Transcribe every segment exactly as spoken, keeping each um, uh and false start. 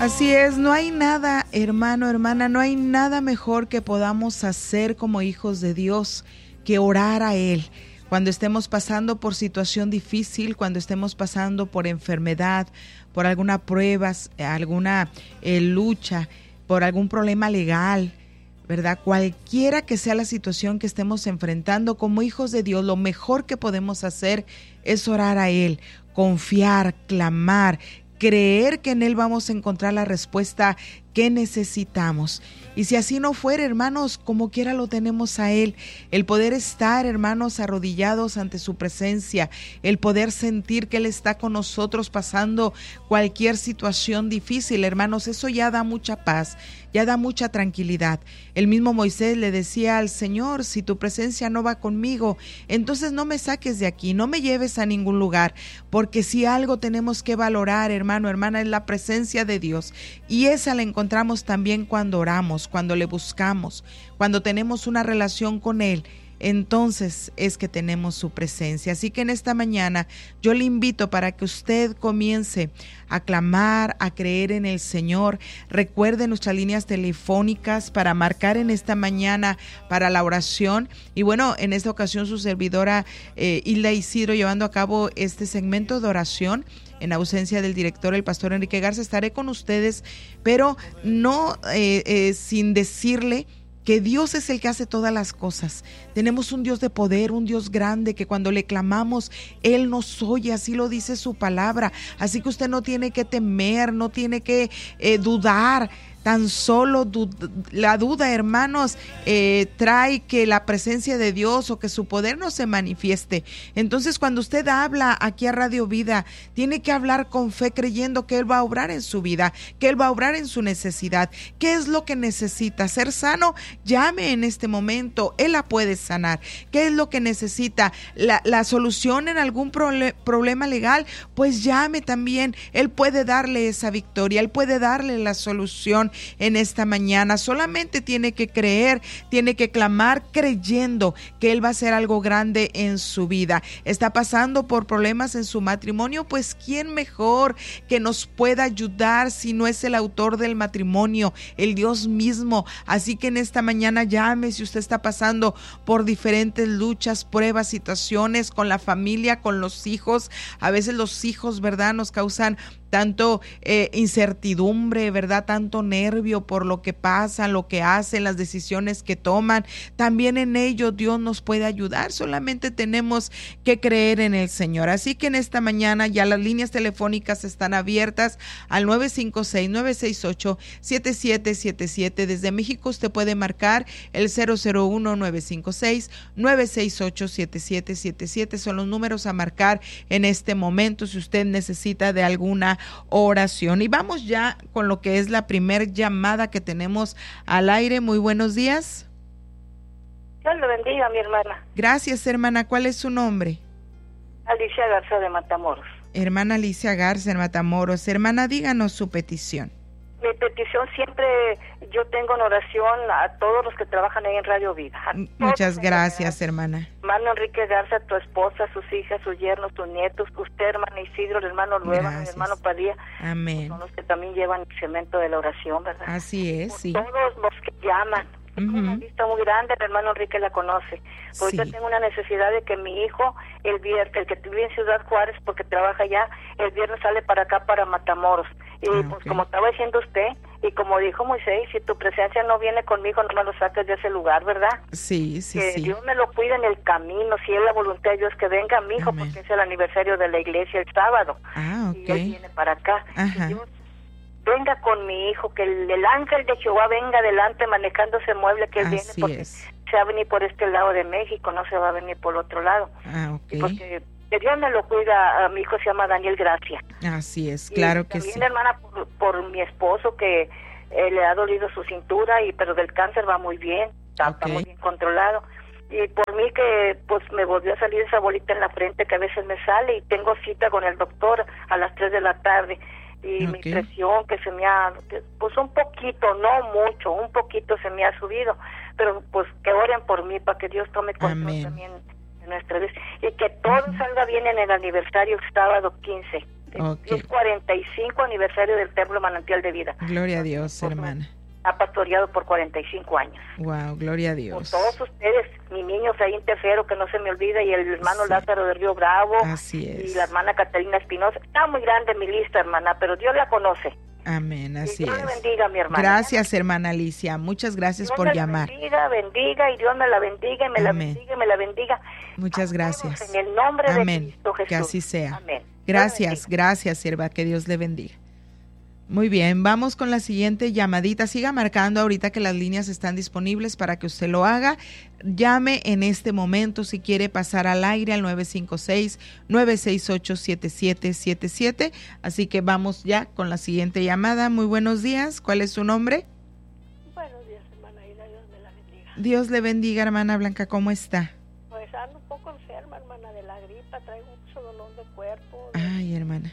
Así es, no hay nada, hermano, hermana, no hay nada mejor que podamos hacer como hijos de Dios que orar a Él. Cuando estemos pasando por situación difícil, cuando estemos pasando por enfermedad, por alguna prueba, alguna eh, lucha, por algún problema legal, ¿verdad? Cualquiera que sea la situación que estemos enfrentando, como hijos de Dios, lo mejor que podemos hacer es orar a Él, confiar, clamar, creer que en Él vamos a encontrar la respuesta que necesitamos. Y si así no fuera, hermanos, como quiera lo tenemos a Él. El poder estar, hermanos, arrodillados ante su presencia, el poder sentir que Él está con nosotros pasando cualquier situación difícil, hermanos, eso ya da mucha paz, ya da mucha tranquilidad. El mismo Moisés le decía al Señor: si tu presencia no va conmigo, entonces no me saques de aquí, no me lleves a ningún lugar, porque si algo tenemos que valorar, hermano, hermana, es la presencia de Dios, y esa la encontramos también cuando oramos, cuando le buscamos, cuando tenemos una relación con Él. Entonces es que tenemos su presencia. Así que en esta mañana yo le invito para que usted comience a clamar, a creer en el Señor. Recuerde nuestras líneas telefónicas para marcar en esta mañana para la oración. Y bueno, en esta ocasión su servidora eh, Hilda Isidro, llevando a cabo este segmento de oración. En ausencia del director, el pastor Enrique Garza, estaré con ustedes, pero no eh, eh, sin decirle que Dios es el que hace todas las cosas. Tenemos un Dios de poder, un Dios grande, que cuando le clamamos, Él nos oye, así lo dice su palabra. Así que usted no tiene que temer, no tiene que eh, dudar. Tan solo du- la duda, hermanos, eh, trae que la presencia de Dios o que su poder no se manifieste. Entonces, cuando usted habla aquí a Radio Vida, tiene que hablar con fe, creyendo que Él va a obrar en su vida, que Él va a obrar en su necesidad. ¿Qué es lo que necesita? ¿Ser sano? Llame en este momento, Él la puede sanar. ¿Qué es lo que necesita? ¿La, la solución en algún prole- problema legal? Pues llame también, Él puede darle esa victoria, Él puede darle la solución en esta mañana. Solamente tiene que creer, tiene que clamar creyendo que Él va a hacer algo grande en su vida. Está pasando por problemas en su matrimonio, pues ¿quién mejor que nos pueda ayudar si no es el autor del matrimonio, el Dios mismo? Así que en esta mañana llame si usted está pasando por diferentes luchas, pruebas, situaciones con la familia, con los hijos. A veces los hijos, ¿verdad?, nos causan tanto eh, incertidumbre, ¿verdad?, tanto nervio por lo que pasa, lo que hacen, las decisiones que toman. También en ello Dios nos puede ayudar, solamente tenemos que creer en el Señor. Así que en esta mañana ya las líneas telefónicas están abiertas al nueve cinco seis, nueve seis ocho, siete siete siete siete. Desde México usted puede marcar el cero cero uno, nueve cinco seis, nueve seis ocho, siete siete siete siete. Son los números a marcar en este momento si usted necesita de alguna oración. Y vamos ya con lo que es la primer llamada que tenemos al aire. Muy buenos días. Dios le bendiga, mi hermana. Gracias, hermana. ¿Cuál es su nombre? Alicia Garza de Matamoros. Hermana Alicia Garza en Matamoros. Hermana, díganos su petición. Mi petición siempre, yo tengo en oración a todos los que trabajan ahí en Radio Vida. Muchas gracias, hermana. Hermano Enrique Garza, tu esposa, sus hijas, sus yernos, tus nietos, usted, hermano Isidro, el hermano Lueva, mi hermano Padilla. Amén. Son los que también llevan el cemento de la oración, ¿verdad? Así es, Por sí. todos los que llaman. Uh-huh. Una lista muy grande, el hermano Enrique la conoce. Porque sí. Yo tengo una necesidad de que mi hijo, el viernes, el que vive en Ciudad Juárez, porque trabaja allá, el viernes sale para acá, para Matamoros. Y ah, pues okay. Como estaba diciendo usted, y como dijo Moisés, si tu presencia no viene conmigo, no me lo saques de ese lugar, ¿verdad? Sí, sí, que sí. Dios me lo cuide en el camino, si es la voluntad de Dios que venga mi hijo, Amén. Porque es el aniversario de la iglesia el sábado. Ah, ok. Y él viene para acá. Ajá. Dios venga con mi hijo, que el, el ángel de Jehová venga adelante manejando ese mueble que él Así viene, porque es. se va a venir por este lado de México, no se va a venir por el otro lado. Ah, ok. Y porque que Dios me lo cuida, a mi hijo se llama Daniel Gracia. Así es, claro y que también, sí. También, hermana, por, por mi esposo, que eh, le ha dolido su cintura, y pero del cáncer va muy bien, está, okay. está muy bien controlado. Y por mí que pues me volvió a salir esa bolita en la frente que a veces me sale, y tengo cita con el doctor a las tres de la tarde. Y okay. Mi presión que se me ha, pues un poquito, no mucho, un poquito se me ha subido, pero pues que oren por mí para que Dios tome control Amén. También de nuestra vida, y que todo uh-huh. salga bien en el aniversario el sábado quince Okay. Es cuarenta y cinco aniversario del Templo Manantial de Vida. Gloria a Dios, hermana. Ha pastoreado por cuarenta y cinco años. Wow, gloria a Dios. Por todos ustedes, mi niño Efraín Tefero, que no se me olvida, y el hermano Sí. Lázaro de Río Bravo. Así es. Y la hermana Catalina Espinosa. Está muy grande mi lista, hermana, pero Dios la conoce. Amén, así y Dios es. la bendiga, mi hermana. Gracias, hermana Alicia. Muchas gracias Dios por me la llamar. bendiga, bendiga, y Dios me la bendiga, y me Amén. la bendiga, y me la bendiga. Muchas A gracias. todos, en el nombre Amén. de Cristo Jesús. Que así sea. Amén. Gracias, gracias, sierva. Que Dios le bendiga. Muy bien, vamos con la siguiente llamadita. Siga marcando ahorita que las líneas están disponibles para que usted lo haga. Llame en este momento si quiere pasar al aire al nueve cinco seis, nueve seis ocho, siete siete siete siete. Así que vamos ya con la siguiente llamada. Muy buenos días. ¿Cuál es su nombre? Buenos días, hermana Ida. Dios me la bendiga. Dios le bendiga, hermana Blanca. ¿Cómo está? Pues ando un poco enferma, hermana, de la gripa. Traigo mucho dolor de cuerpo. Ay, hermana.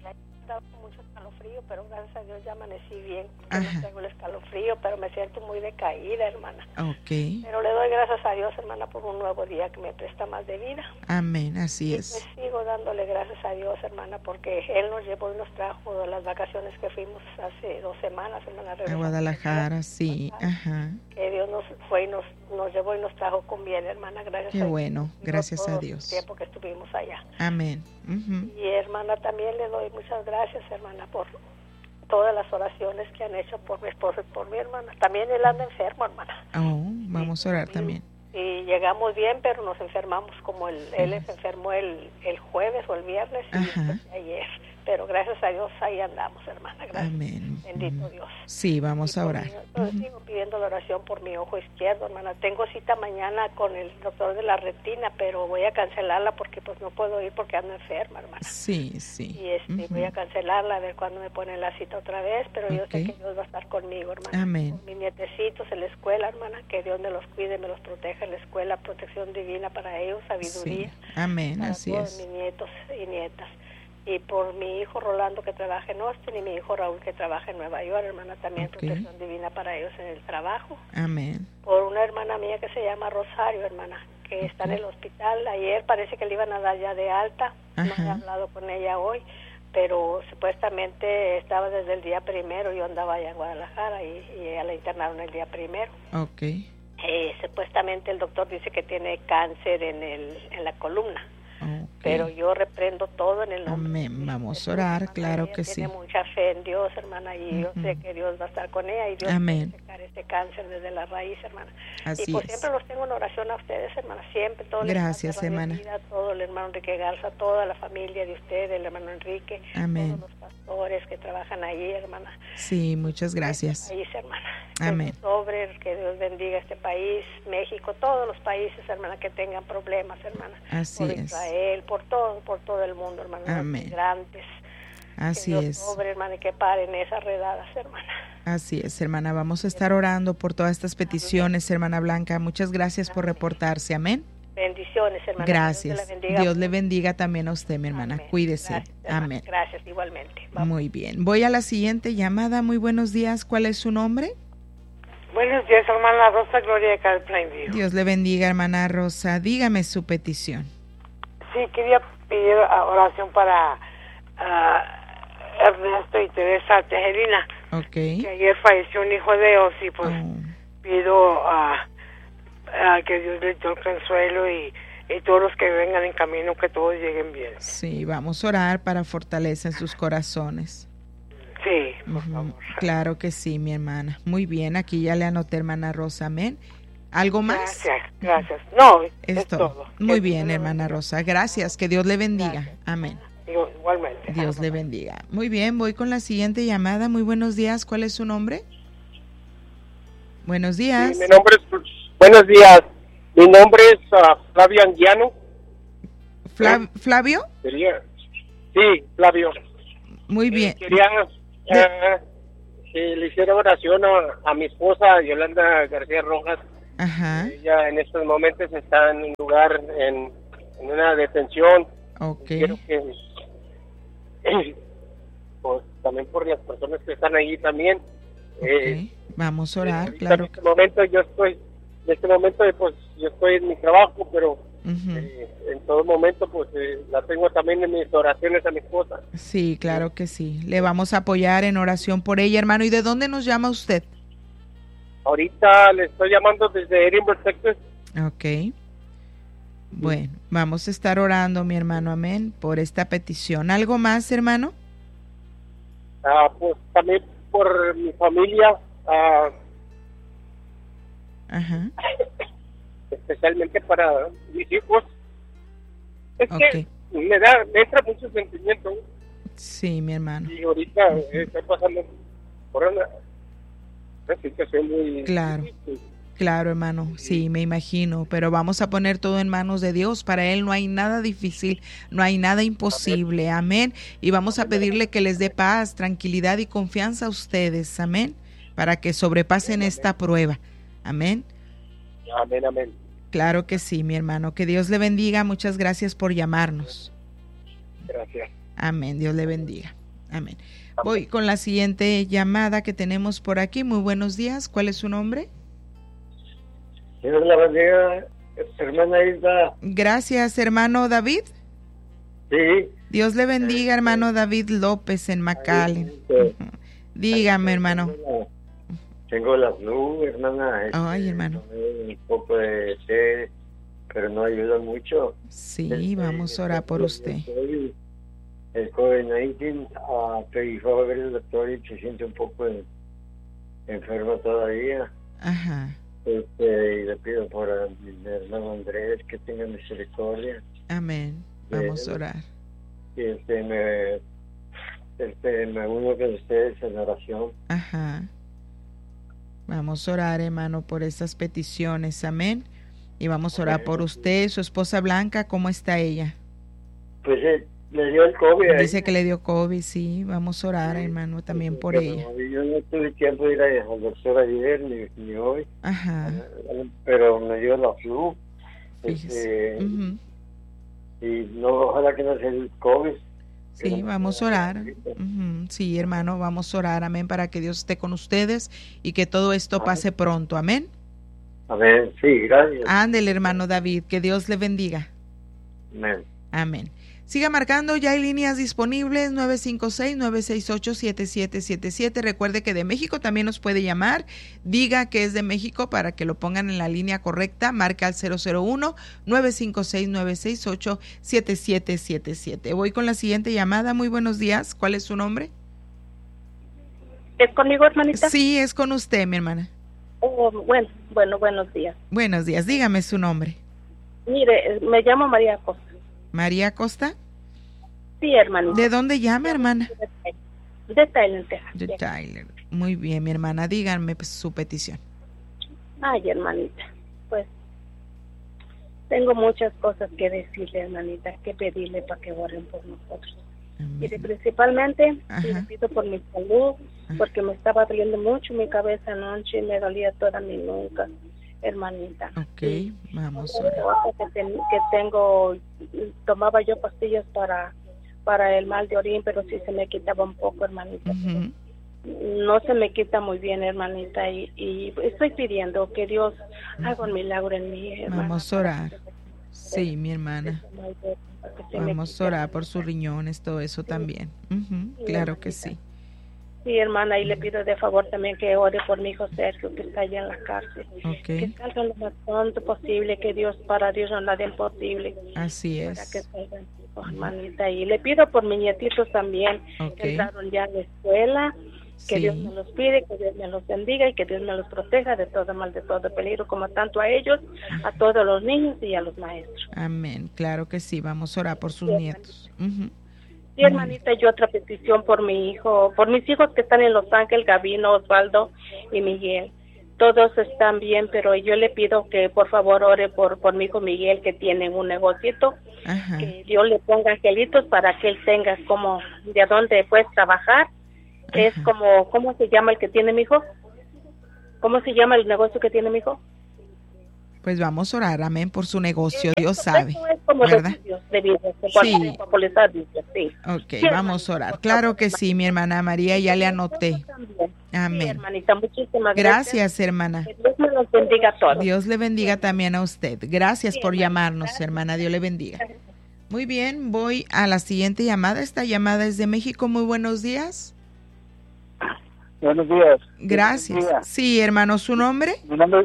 He dado mucho escalofrío, pero gracias a Dios ya amanecí bien. Ajá. No tengo el escalofrío, pero me siento muy decaída, hermana. Ok. Pero le doy gracias a Dios, hermana, por un nuevo día que me presta más de vida. Amén, así Y es. pues sigo dándole gracias a Dios, hermana, porque Él nos llevó y nos trajo de las vacaciones que fuimos hace dos semanas, hermana. A Guadalajara, sí. Ajá. Que Dios nos fue y nos, nos llevó y nos trajo con bien, hermana. Gracias Qué a bueno, Dios. gracias a Todo Dios. el tiempo que estuvimos allá. Amén. Ujú. Y hermana, también le doy muchas gracias, hermana, por todas las oraciones que han hecho por mi esposo y por mi hermana. También él anda enfermo, hermana. Oh, vamos a orar Y- también. Y llegamos bien, pero nos enfermamos como el, él se enfermó el, el jueves o el viernes y Ajá. pues, ayer. Pero gracias a Dios ahí andamos, hermana. Gracias. Amén. Bendito Ujú. Dios. Sí, vamos Y a por orar. mi- entonces Ujú. sigo pidiendo la oración por mi ojo izquierdo, hermana. Tengo cita mañana con el doctor de la retina, pero voy a cancelarla porque pues no puedo ir porque ando enferma, hermana. Sí, sí. Y este, Ujú. voy a cancelarla a ver cuándo me ponen la cita otra vez, pero yo sé Ok. que Dios va a estar conmigo, hermana. Amén. Con mis nietecitos en la escuela, hermana, que Dios me los cuide, me los proteja en la escuela, protección divina para ellos, sabiduría. Sí. Amén, Para así todos es. mis nietos y nietas. Y por mi hijo Rolando que trabaja en Austin y mi hijo Raúl que trabaja en Nueva York, hermana, también Ok. protección divina para ellos en el trabajo. Amén. Por una hermana mía que se llama Rosario, hermana, que está en el hospital. Ayer parece que le iban a dar ya de alta. No he Ajá. hablado con ella hoy, pero supuestamente estaba desde el día primero. Yo andaba allá en Guadalajara y, y ella la internaron el día primero. Ok. Eh, supuestamente el doctor dice que tiene cáncer en, el, en la columna. Ok. Pero yo reprendo todo en el nombre. de Amén. Cristo Vamos a Jesús, orar, hermana. claro Ella que sí. tiene mucha fe en Dios, hermana, y yo Ujú. sé que Dios va a estar con ella y Dios Amén. puede sacar ese cáncer desde la raíz, hermana. Así y pues es. siempre los tengo en oración a ustedes, hermana, siempre. Todo el Gracias, staff de Radio hermana. Vida, todo el hermano Enrique Garza, toda la familia de ustedes, el hermano Enrique, Amén. todos los pastores que trabajan allí, hermana. Sí, muchas gracias. País, hermana. Amén. Que Dios obre, que Dios bendiga este país, México, todos los países, hermana, que tengan problemas, hermana. Así por es. Israel, por todo, por todo el mundo, hermana. Amén. Los migrantes. Así que Dios es. obre, hermana, y que paren esas redadas, hermana. Así es, hermana. Vamos a estar orando por todas estas peticiones, hermana Blanca. Muchas gracias por reportarse. Amén. Bendiciones, hermana. Gracias. Dios, te la bendiga. Dios le bendiga también a usted, mi hermana. Amén. Cuídese. Gracias, hermana. Amén. Gracias, igualmente. Vamos. Muy bien. Voy a la siguiente llamada. Muy buenos días. ¿Cuál es su nombre? Buenos días, hermana Rosa Gloria de Cal Plainview. Dios le bendiga, hermana Rosa. Dígame su petición. Sí, quería pedir ah, oración para ah, Ernesto y Teresa Tejerina, Ok. que ayer falleció un hijo de ellos y pues Oh, pido ah, ah, que Dios les dé el consuelo y, y todos los que vengan en camino, que todos lleguen bien. sí, vamos a orar para fortaleza en sus corazones. Sí, por Ujú. favor. Claro que sí, mi hermana. Muy bien, aquí ya le anoté, hermana Rosa. Amén. ¿Algo más? Gracias, gracias. No, es, Es es todo. todo. Muy Que bien, Dios hermana lo Rosa. Gracias. Que Dios le bendiga. Gracias. Amén. bendiga. Igualmente. Dios le bendiga. Muy bien, voy con la siguiente llamada. Muy buenos días. ¿Cuál es su nombre? Buenos días. Sí, mi nombre es, buenos días, mi nombre es uh, Flavio Anguiano. Fla- Flavio. Quería, sí, Flavio. Muy Eh, bien. quería uh, que le hiciera oración a, a mi esposa Yolanda García Rojas. Ajá. Ella en estos momentos está en un lugar, en, en una detención. Ok. Quiero que, pues también por las personas que están ahí también. Eh, Ok. Vamos a orar, ahorita claro. En este momento yo estoy, en este momento pues yo estoy en mi trabajo, pero Uh-huh. Eh, en todo momento, pues eh, la tengo también en mis oraciones a mi esposa. Sí, claro que sí. Le vamos a apoyar en oración por ella, hermano. ¿Y de dónde nos llama usted? Ahorita le estoy llamando desde Edinburgh, Texas. Ok. Bueno, vamos a estar orando, mi hermano, amén, por esta petición. ¿Algo más, hermano? Ah, pues también por mi familia, ah, Ajá. especialmente para mis hijos. Es Okay. que me da, me entra mucho sentimiento. Sí, mi hermano. Y ahorita uh-huh. eh, estoy pasando por una, una situación muy Claro. difícil. Claro, hermano, sí, me imagino, pero vamos a poner todo en manos de Dios. Para Él no hay nada difícil, no hay nada imposible, amén. Y vamos a pedirle que les dé paz, tranquilidad y confianza a ustedes, amén, para que sobrepasen esta prueba, amén. Amén, amén. Claro que sí, mi hermano, que Dios le bendiga, muchas gracias por llamarnos. Gracias. Amén, Dios le bendiga, amén. Voy con la siguiente llamada que tenemos por aquí. Muy buenos días, ¿cuál es su nombre? Dios la bendiga, hermana Hilda. Gracias, hermano David. Sí. Dios le bendiga, hermano David López en McAllen. Uh-huh. Dígame, hermano. Tengo la, tengo la flu, hermana. Este, Ay, hermano. Un poco de té, pero no ayuda mucho. Sí, este, vamos a orar por usted. El, el COVID diecinueve, uh, pero fue a ver el doctor y se siente un poco en, enfermo todavía. Ajá. Este, y le pido por a mi hermano Andrés que tenga misericordia. Amén. Vamos a orar. Y este me este me uno con ustedes en oración. Ajá. Vamos a orar, hermano, por estas peticiones. Amén. Y vamos a orar por usted, su esposa Blanca, ¿cómo está ella? Pues eh, le dio el COVID. Dice ahí que le dio COVID, sí. Vamos a orar, sí, hermano, también por pero ella. Yo no tuve tiempo de ir al doctor ayer ni, ni hoy. Ajá. Pero me dio la flu. Fíjese. Este, uh-huh. Y no, ojalá que no sea el COVID. Sí, vamos a orar. Uh-huh. Sí, hermano, vamos a orar, amén, para que Dios esté con ustedes y que todo esto pase pronto, amén. Amén, sí, gracias. Ándele, hermano David, que Dios le bendiga. Amén. Amén. Siga marcando, ya hay líneas disponibles, nueve cinco seis, nueve seis ocho, siete siete siete siete. Recuerde que de México también nos puede llamar. Diga que es de México para que lo pongan en la línea correcta. Marca al cero cero uno, nueve cinco seis, nueve seis ocho, siete siete siete siete. Voy con la siguiente llamada. Muy buenos días. ¿Cuál es su nombre? ¿Es conmigo, hermanita? Sí, es con usted, mi hermana. Oh, bueno, bueno, buenos días. Buenos días. Dígame su nombre. Mire, me llamo María Costa. ¿María Costa? Sí, hermanita. ¿De dónde llama, hermana? De Tyler, Texas. De Tyler. Muy bien, mi hermana. Díganme pues, su petición. Ay, hermanita, pues tengo muchas cosas que decirle, hermanita, que pedirle para que oren por nosotros. Y principalmente le pido por mi salud, porque me estaba doliendo mucho mi cabeza anoche y me dolía toda mi nuca, hermanita. Ok, vamos a orar. Que, ten, que tengo, tomaba yo pastillas para para el mal de orín, pero sí se me quitaba un poco, hermanita. Uh-huh. No se me quita muy bien, hermanita, y, y estoy pidiendo que Dios haga un milagro en mí, hermana. Vamos a orar. Sí, mi hermana. Vamos a orar por sus riñones, todo eso también. Uh-huh. Sí, claro que sí. Sí, hermana, y le pido de favor también que ore por mi hijo Sergio, que está allá en la cárcel. Okay. Que salga lo más pronto posible, que Dios, para Dios no hay nada imposible. Así es. Para que salgan, hermanita. Y le pido por mis nietitos también, okay. que entraron ya a la escuela, que sí. Dios me los pide, que Dios me los bendiga y que Dios me los proteja de todo mal, de todo peligro, como tanto a ellos, a todos los niños y a los maestros. Amén, claro que sí, vamos a orar por sus sí, nietos. Uh-huh. Sí, hermanita, yo otra petición por mi hijo, por mis hijos que están en Los Ángeles, Gabino, Osvaldo y Miguel. Todos están bien, pero yo le pido que por favor ore por, por mi hijo Miguel, que tiene un negocito, Ajá. que Dios le ponga angelitos para que él tenga como de dónde puede trabajar. Ajá. Es como, ¿cómo se llama el que tiene mi hijo? ¿Cómo se llama el negocio que tiene mi hijo? Pues vamos a orar, amén, por su negocio, Dios eso, sabe, eso es como ¿verdad? De vida, de sí. Popularizar, sí. Ok, sí, vamos a orar. Claro que sí, mi hermana María, ya le anoté. Amén. Sí, hermanita, muchísimas gracias. Gracias, hermana. Que Dios me los bendiga a todos. Dios le bendiga también a usted. Gracias Sí, por hermana. llamarnos, Gracias. hermana. Dios le bendiga. Muy bien, voy a la siguiente llamada. Esta llamada es de México. Muy buenos días. Buenos días. Gracias. Buenos días. Sí, hermano, ¿su nombre? Mi nombre,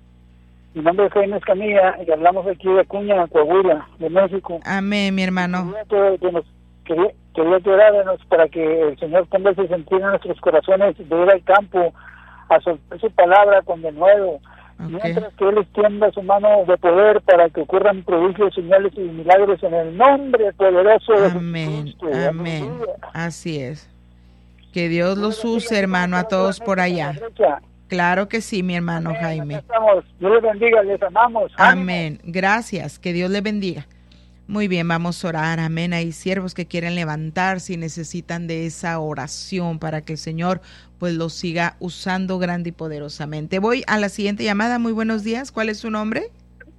mi nombre es Jaime Escamilla y hablamos aquí de Acuña, Coahuila, de México. Amén, mi hermano. Quería que, que nos, quería, quería que oráramos para que el Señor ponga ese sentir en nuestros corazones de ir al campo a soltar su palabra con denuedo. Okay. Mientras que Él extienda su mano de poder para que ocurran prodigios, señales y milagros en el nombre poderoso de Amén, Jesucristo. amén. Aleluya. Así es. Que Dios los use, hermano, a todos por allá. Claro que sí, mi hermano Jaime. Estamos. Dios les bendiga, les amamos. Amén. Gracias. Que Dios le bendiga. Muy bien, vamos a orar. Amén. Hay siervos que quieren levantarse y necesitan de esa oración para que el Señor pues los siga usando grande y poderosamente. Voy a la siguiente llamada. Muy buenos días. ¿Cuál es su nombre?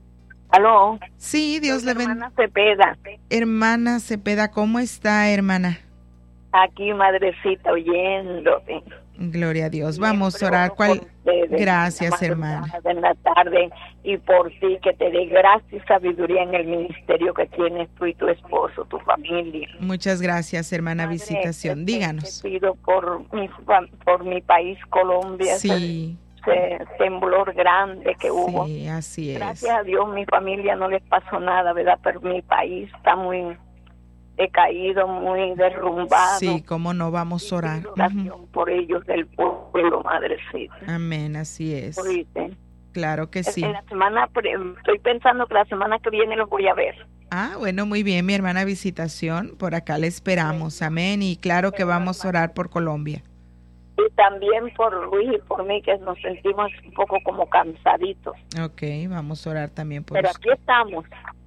Aló. Sí, Dios le bendiga. Hermana Cepeda. Hermana Cepeda, ¿cómo está, hermana? Aquí, madrecita, oyéndote. Gloria a Dios. Vamos a orar. ¿Cuál? Gracias, hermana. En la tarde y por ti, que te dé gracia y sabiduría en el ministerio que tienes tú y tu esposo, tu familia. Muchas gracias, hermana Madre, Visitación. te- Díganos. Te pido por mi, fam- por mi país, Colombia, Sí, ese, ese temblor grande que hubo. sí, así es. Gracias a Dios, mi familia no les pasó nada, ¿verdad? Pero mi país está muy decaído, muy derrumbado. Sí, cómo no, vamos a orar. Pido oración Ujú. por ellos del pueblo, madrecita. Amén, así es. ¿Oíste? Claro que sí. En la semana, pre- estoy pensando que la semana que viene los voy a ver. Ah, bueno, muy bien, mi hermana Visitación. Por acá le esperamos. Amén. Y claro que vamos a orar por Colombia. Y también por Luis y por mí, que nos sentimos un poco como cansaditos. Ok, vamos a orar también por Pero usted. aquí estamos.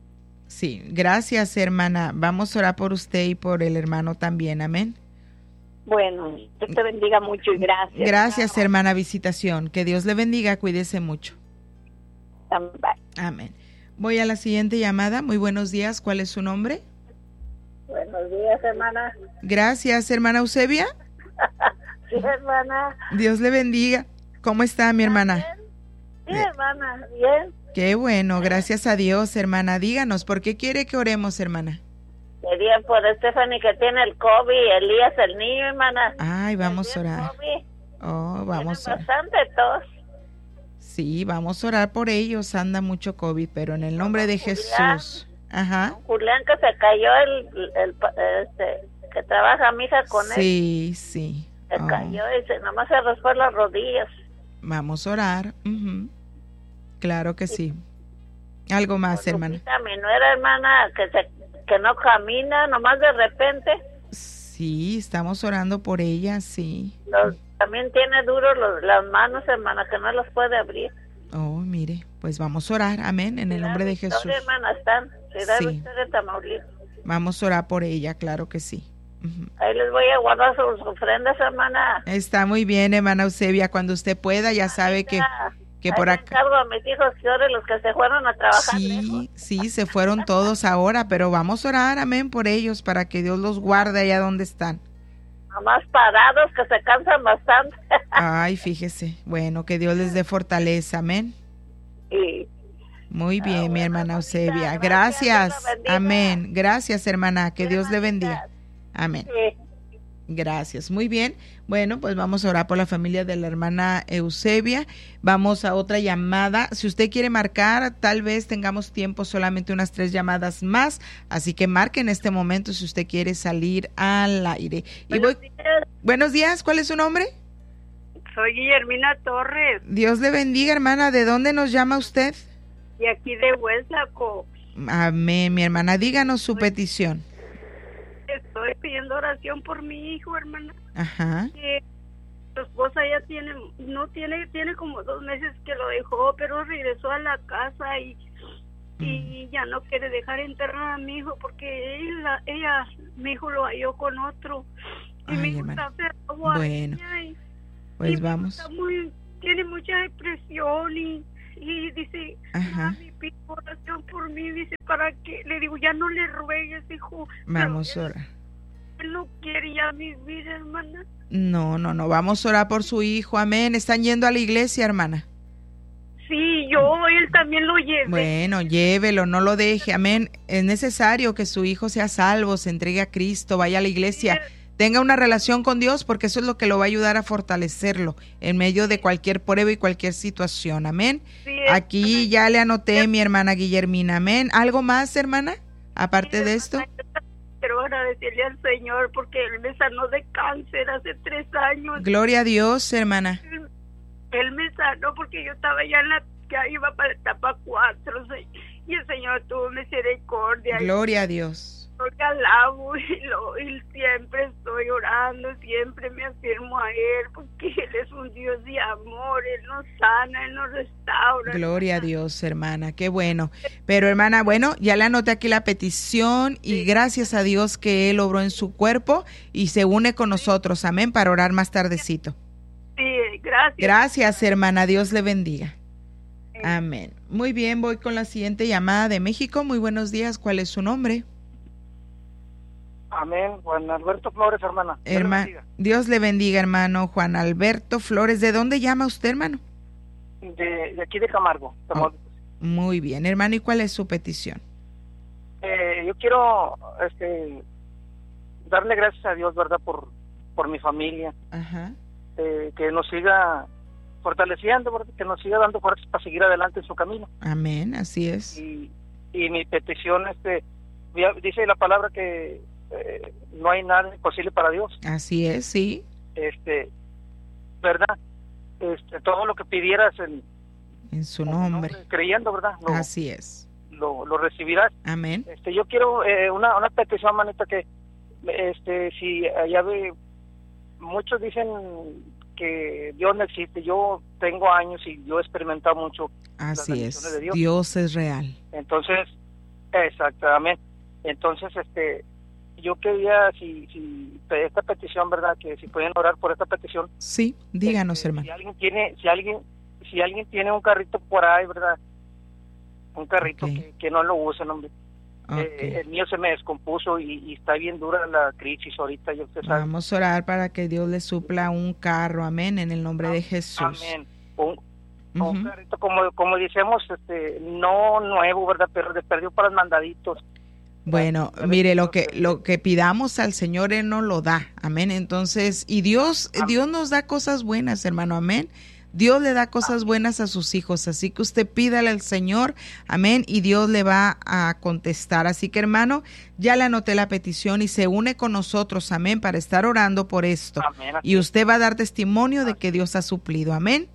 Sí, gracias, hermana. Vamos a orar por usted y por el hermano también. Amén. Bueno, Dios te bendiga mucho y gracias. Gracias, hermana Visitación. Que Dios le bendiga. Cuídese mucho. Bye. Amén. Voy a la siguiente llamada. Muy buenos días. ¿Cuál es su nombre? Buenos días, hermana. Gracias, hermana Eusebia. Sí, hermana. Dios le bendiga. ¿Cómo está mi hermana? Sí, hermana. Bien. Qué bueno, gracias a Dios, hermana. Díganos, ¿por qué quiere que oremos, hermana? Quería por Stephanie que tiene el COVID, Elías el niño, hermana. Ay, vamos a Tiene orar. COVID, Oh, vamos a tiene orar. bastante tos. Sí, vamos a orar por ellos. Anda mucho COVID, pero en el nombre de Jesús. Ajá. Julián que se cayó, el, el, este, que trabaja mi hija con él, Sí, sí. se Oh, cayó y se, nomás se raspó las rodillas. vamos a orar. Ujú. Claro que sí. Algo más, hermana. Lupita, mi nuera, hermana, que, se, que no camina, nomás de repente. Sí, estamos orando por ella, sí. Los, también tiene duro los, las manos, hermana, que no las puede abrir. Oh, mire, pues vamos a orar. Amén, en el nombre de Jesús. Victoria, hermana, están. Ciudad Sí. Victoria, Tamaulipas. Vamos a orar por ella, claro que sí. Ujú. Ahí les voy a guardar sus ofrendas, hermana. Está muy bien, hermana Eusebia. Cuando usted pueda, ya sabe que, que Ahí por le acá. encargo a mis hijos que oren los que se fueron a trabajar. Sí, sí, se fueron todos ahora, pero vamos a orar, amén, por ellos, para que Dios los guarde allá donde están. Nomás parados, que se cansan bastante. Ay, fíjese. Bueno, que Dios les dé fortaleza, amén. y Muy bien, mi hermana Eusebia. gracias, Gracias. Dios la bendiga. Amén. Gracias, hermana. Que Dios le bendiga. Amén. sí, Gracias, muy bien. Bueno, pues vamos a orar por la familia de la hermana Eusebia. Vamos a otra llamada. Si usted quiere marcar, tal vez tengamos tiempo, solamente unas tres llamadas más. Así que marque en este momento si usted quiere salir al aire. Y voy... Buenos días, Buenos días, ¿cuál es su nombre? soy Guillermina Torres, Dios le bendiga, hermana. ¿De dónde nos llama usted? y aquí de Hueslaco. Amén, mi hermana. Díganos su petición. Estoy pidiendo oración por mi hijo, hermana. Ajá. Que su esposa ya tiene, no tiene, tiene como dos meses que lo dejó, pero regresó a la casa y y ya no quiere dejar enterrar a mi hijo porque ella, ella mi hijo lo halló con otro y Ay, mi hijo hermana. está cerrado a Bueno, ella y, y pues mi hijo vamos. está muy, tiene mucha depresión y, y dice, Ajá. mami, pide oración por mí, dice, para que, le digo, ya no le ruegues, hijo. Vamos a pero orar. Él no quiere ya vivir, hermana. No, no, no, vamos a orar por su hijo, amén. ¿Están yendo a la iglesia, hermana? Sí, yo, él también lo lleve. Bueno, llévelo, no lo deje, amén. Es necesario que su hijo sea salvo, se entregue a Cristo, vaya a la iglesia, tenga una relación con Dios, porque eso es lo que lo va a ayudar a fortalecerlo en medio de cualquier prueba y cualquier situación, amén. Sí, Aquí ya le anoté, mi hermana Guillermina, amén. ¿Algo más, hermana, aparte sí, de esto? Quiero agradecerle al Señor porque Él me sanó de cáncer hace tres años. Gloria a Dios, hermana. Él, él me sanó porque yo estaba ya en la, ya iba para etapa cuatro, y el Señor tuvo misericordia. Gloria a Dios. Lo alabo y, lo, y siempre estoy orando, siempre me afirmo a Él, porque Él es un Dios de amor, Él nos sana, Él nos restaura. Gloria a Dios, hermana, qué bueno. Pero hermana, bueno, ya le anoté aquí la petición y sí, gracias a Dios que Él obró en su cuerpo y se une con nosotros, amén, para orar más tardecito. Sí, gracias. Gracias, hermana, Dios le bendiga. Sí. Amén. Muy bien, voy con la siguiente llamada de México. Muy buenos días, ¿cuál es su nombre? Amén. Juan Alberto Flores, hermana. Herma, Dios le bendiga, hermano Juan Alberto Flores. ¿De dónde llama usted, hermano? De, de aquí de Camargo. Oh, muy bien, hermano. ¿Y cuál es su petición? Eh, yo quiero este, darle gracias a Dios, ¿verdad? Por, por mi familia. Ajá. Eh, que nos siga fortaleciendo, ¿verdad? Que nos siga dando fuerzas para seguir adelante en su camino. Amén, así es. Y, y mi petición, este, dice la palabra que Eh, no hay nada imposible para Dios. Así es, sí. Este, ¿verdad? Este, todo lo que pidieras en, en su nombre, nombre, creyendo, ¿verdad? Lo, Así es. Lo, lo recibirás. Amén. Este, yo quiero eh, una, una petición, manita, que este, si allá ve, muchos dicen que Dios no existe. Yo tengo años y yo he experimentado mucho. Así es. De Dios. Dios es real. Entonces, exactamente. Entonces, este, yo quería, si, si esta petición, ¿verdad? Que si pueden orar por esta petición. Sí, díganos, este, hermano. Si alguien tiene, si alguien, si alguien tiene un carrito por ahí, ¿verdad? Un carrito okay. que, que no lo usen, hombre. Okay. Eh, el mío se me descompuso y, y está bien dura la crisis ahorita, ya usted sabe. Vamos a orar para que Dios le supla un carro, amén, en el nombre de Jesús. Amén. Un, uh-huh. un carrito, como, como decimos, este, no nuevo, ¿verdad? Pero de perdido para los mandaditos. Bueno, mire, lo que lo que pidamos al Señor, Él nos lo da, amén. Entonces, y Dios, amén. Dios nos da cosas buenas, hermano, amén. Dios le da cosas buenas a sus hijos, así que usted pídale al Señor, amén, y Dios le va a contestar. Así que, hermano, ya le anoté la petición y se une con nosotros, amén, para estar orando por esto. Amén. Y usted va a dar testimonio de que Dios ha suplido, amén.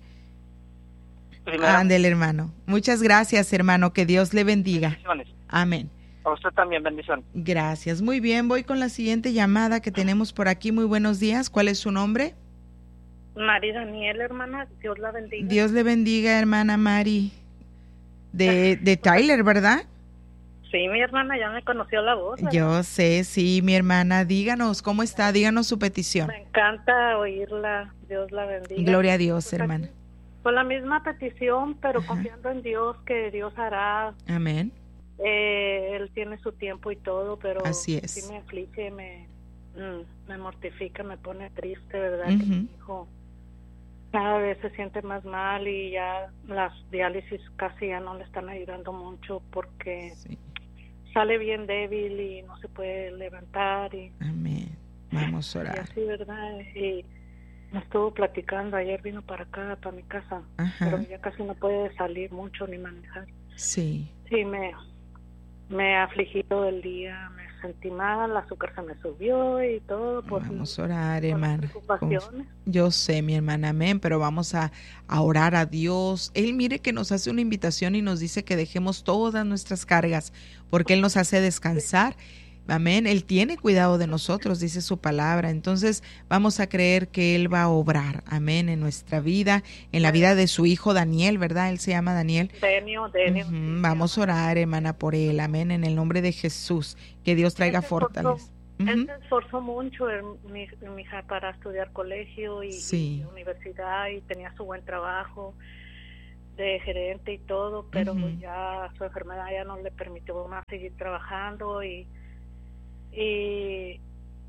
Ándele, hermano. Muchas gracias, hermano, que Dios le bendiga. Amén. A usted también, bendición. Gracias. Muy bien, voy con la siguiente llamada que tenemos por aquí. Muy buenos días. ¿Cuál es su nombre? Mari Daniel, hermana. Dios la bendiga. Dios le bendiga, hermana Mari. De, de Tyler, ¿verdad? Sí, mi hermana ya me conoció la voz. ¿verdad? Yo sé, sí, mi hermana. Díganos, ¿cómo está? Díganos su petición. Me encanta oírla. Dios la bendiga. Gloria a Dios, pues hermana. Aquí, con la misma petición, pero Ajá. confiando en Dios, que Dios hará. Amén. Eh, él tiene su tiempo y todo, pero así es. Sí me aflige, me, mm, me mortifica, me pone triste, ¿verdad? Uh-huh. Que mi hijo cada vez se siente más mal y ya las diálisis casi ya no le están ayudando mucho porque sí. sale bien débil y no se puede levantar. Y, Amén. Vamos a orar. Y así, ¿verdad? Y me estuvo platicando, ayer vino para acá, para mi casa, Ajá. pero ya casi no puede salir mucho ni manejar. Sí. Sí, me... Me afligí todo el día, me sentí mal, el azúcar se me subió y todo. Por, vamos a orar, hermana. Preocupaciones. Yo sé, mi hermana, amén, pero vamos a, a orar a Dios. Él mire que nos hace una invitación y nos dice que dejemos todas nuestras cargas, porque Él nos hace descansar. Amén, Él tiene cuidado de nosotros, dice su palabra. Entonces vamos a creer que Él va a obrar, amén, en nuestra vida, en la vida de su hijo Daniel, ¿verdad? Él se llama Daniel. Denio, Denio. Uh-huh. Sí, vamos a orar, hermana, por él, amén, en el nombre de Jesús, que Dios traiga fortaleza. Uh-huh. Él se esforzó mucho, en mi, mi hija, para estudiar colegio y, sí. y universidad, y tenía su buen trabajo de gerente y todo, pero uh-huh. ya su enfermedad ya no le permitió más seguir trabajando y Y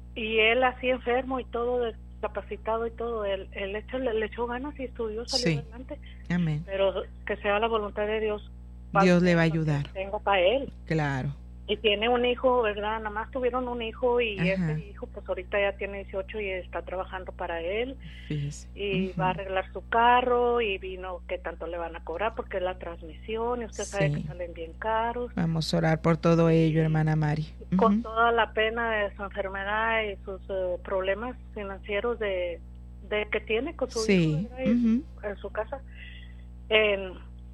y él así enfermo y todo, discapacitado y todo, él, él echó, le, le echó ganas y estudió, salió sí. adelante. Amén. Pero que sea la voluntad de Dios. Dios le va a ayudar. Tengo para él. Claro. Y tiene un hijo, ¿verdad? Nada más tuvieron un hijo y Ajá. ese hijo pues ahorita ya tiene dieciocho y está trabajando para él. Fíjese. Y Uh-huh. va a arreglar su carro y vino que tanto le van a cobrar porque es la transmisión y usted Sí. sabe que salen bien caros. Vamos a orar por todo ello, hermana Mari. Uh-huh. Con toda la pena de su enfermedad y sus uh, problemas financieros de, de que tiene con su sí. hijo, ¿verdad? Uh-huh. En su casa. Eh,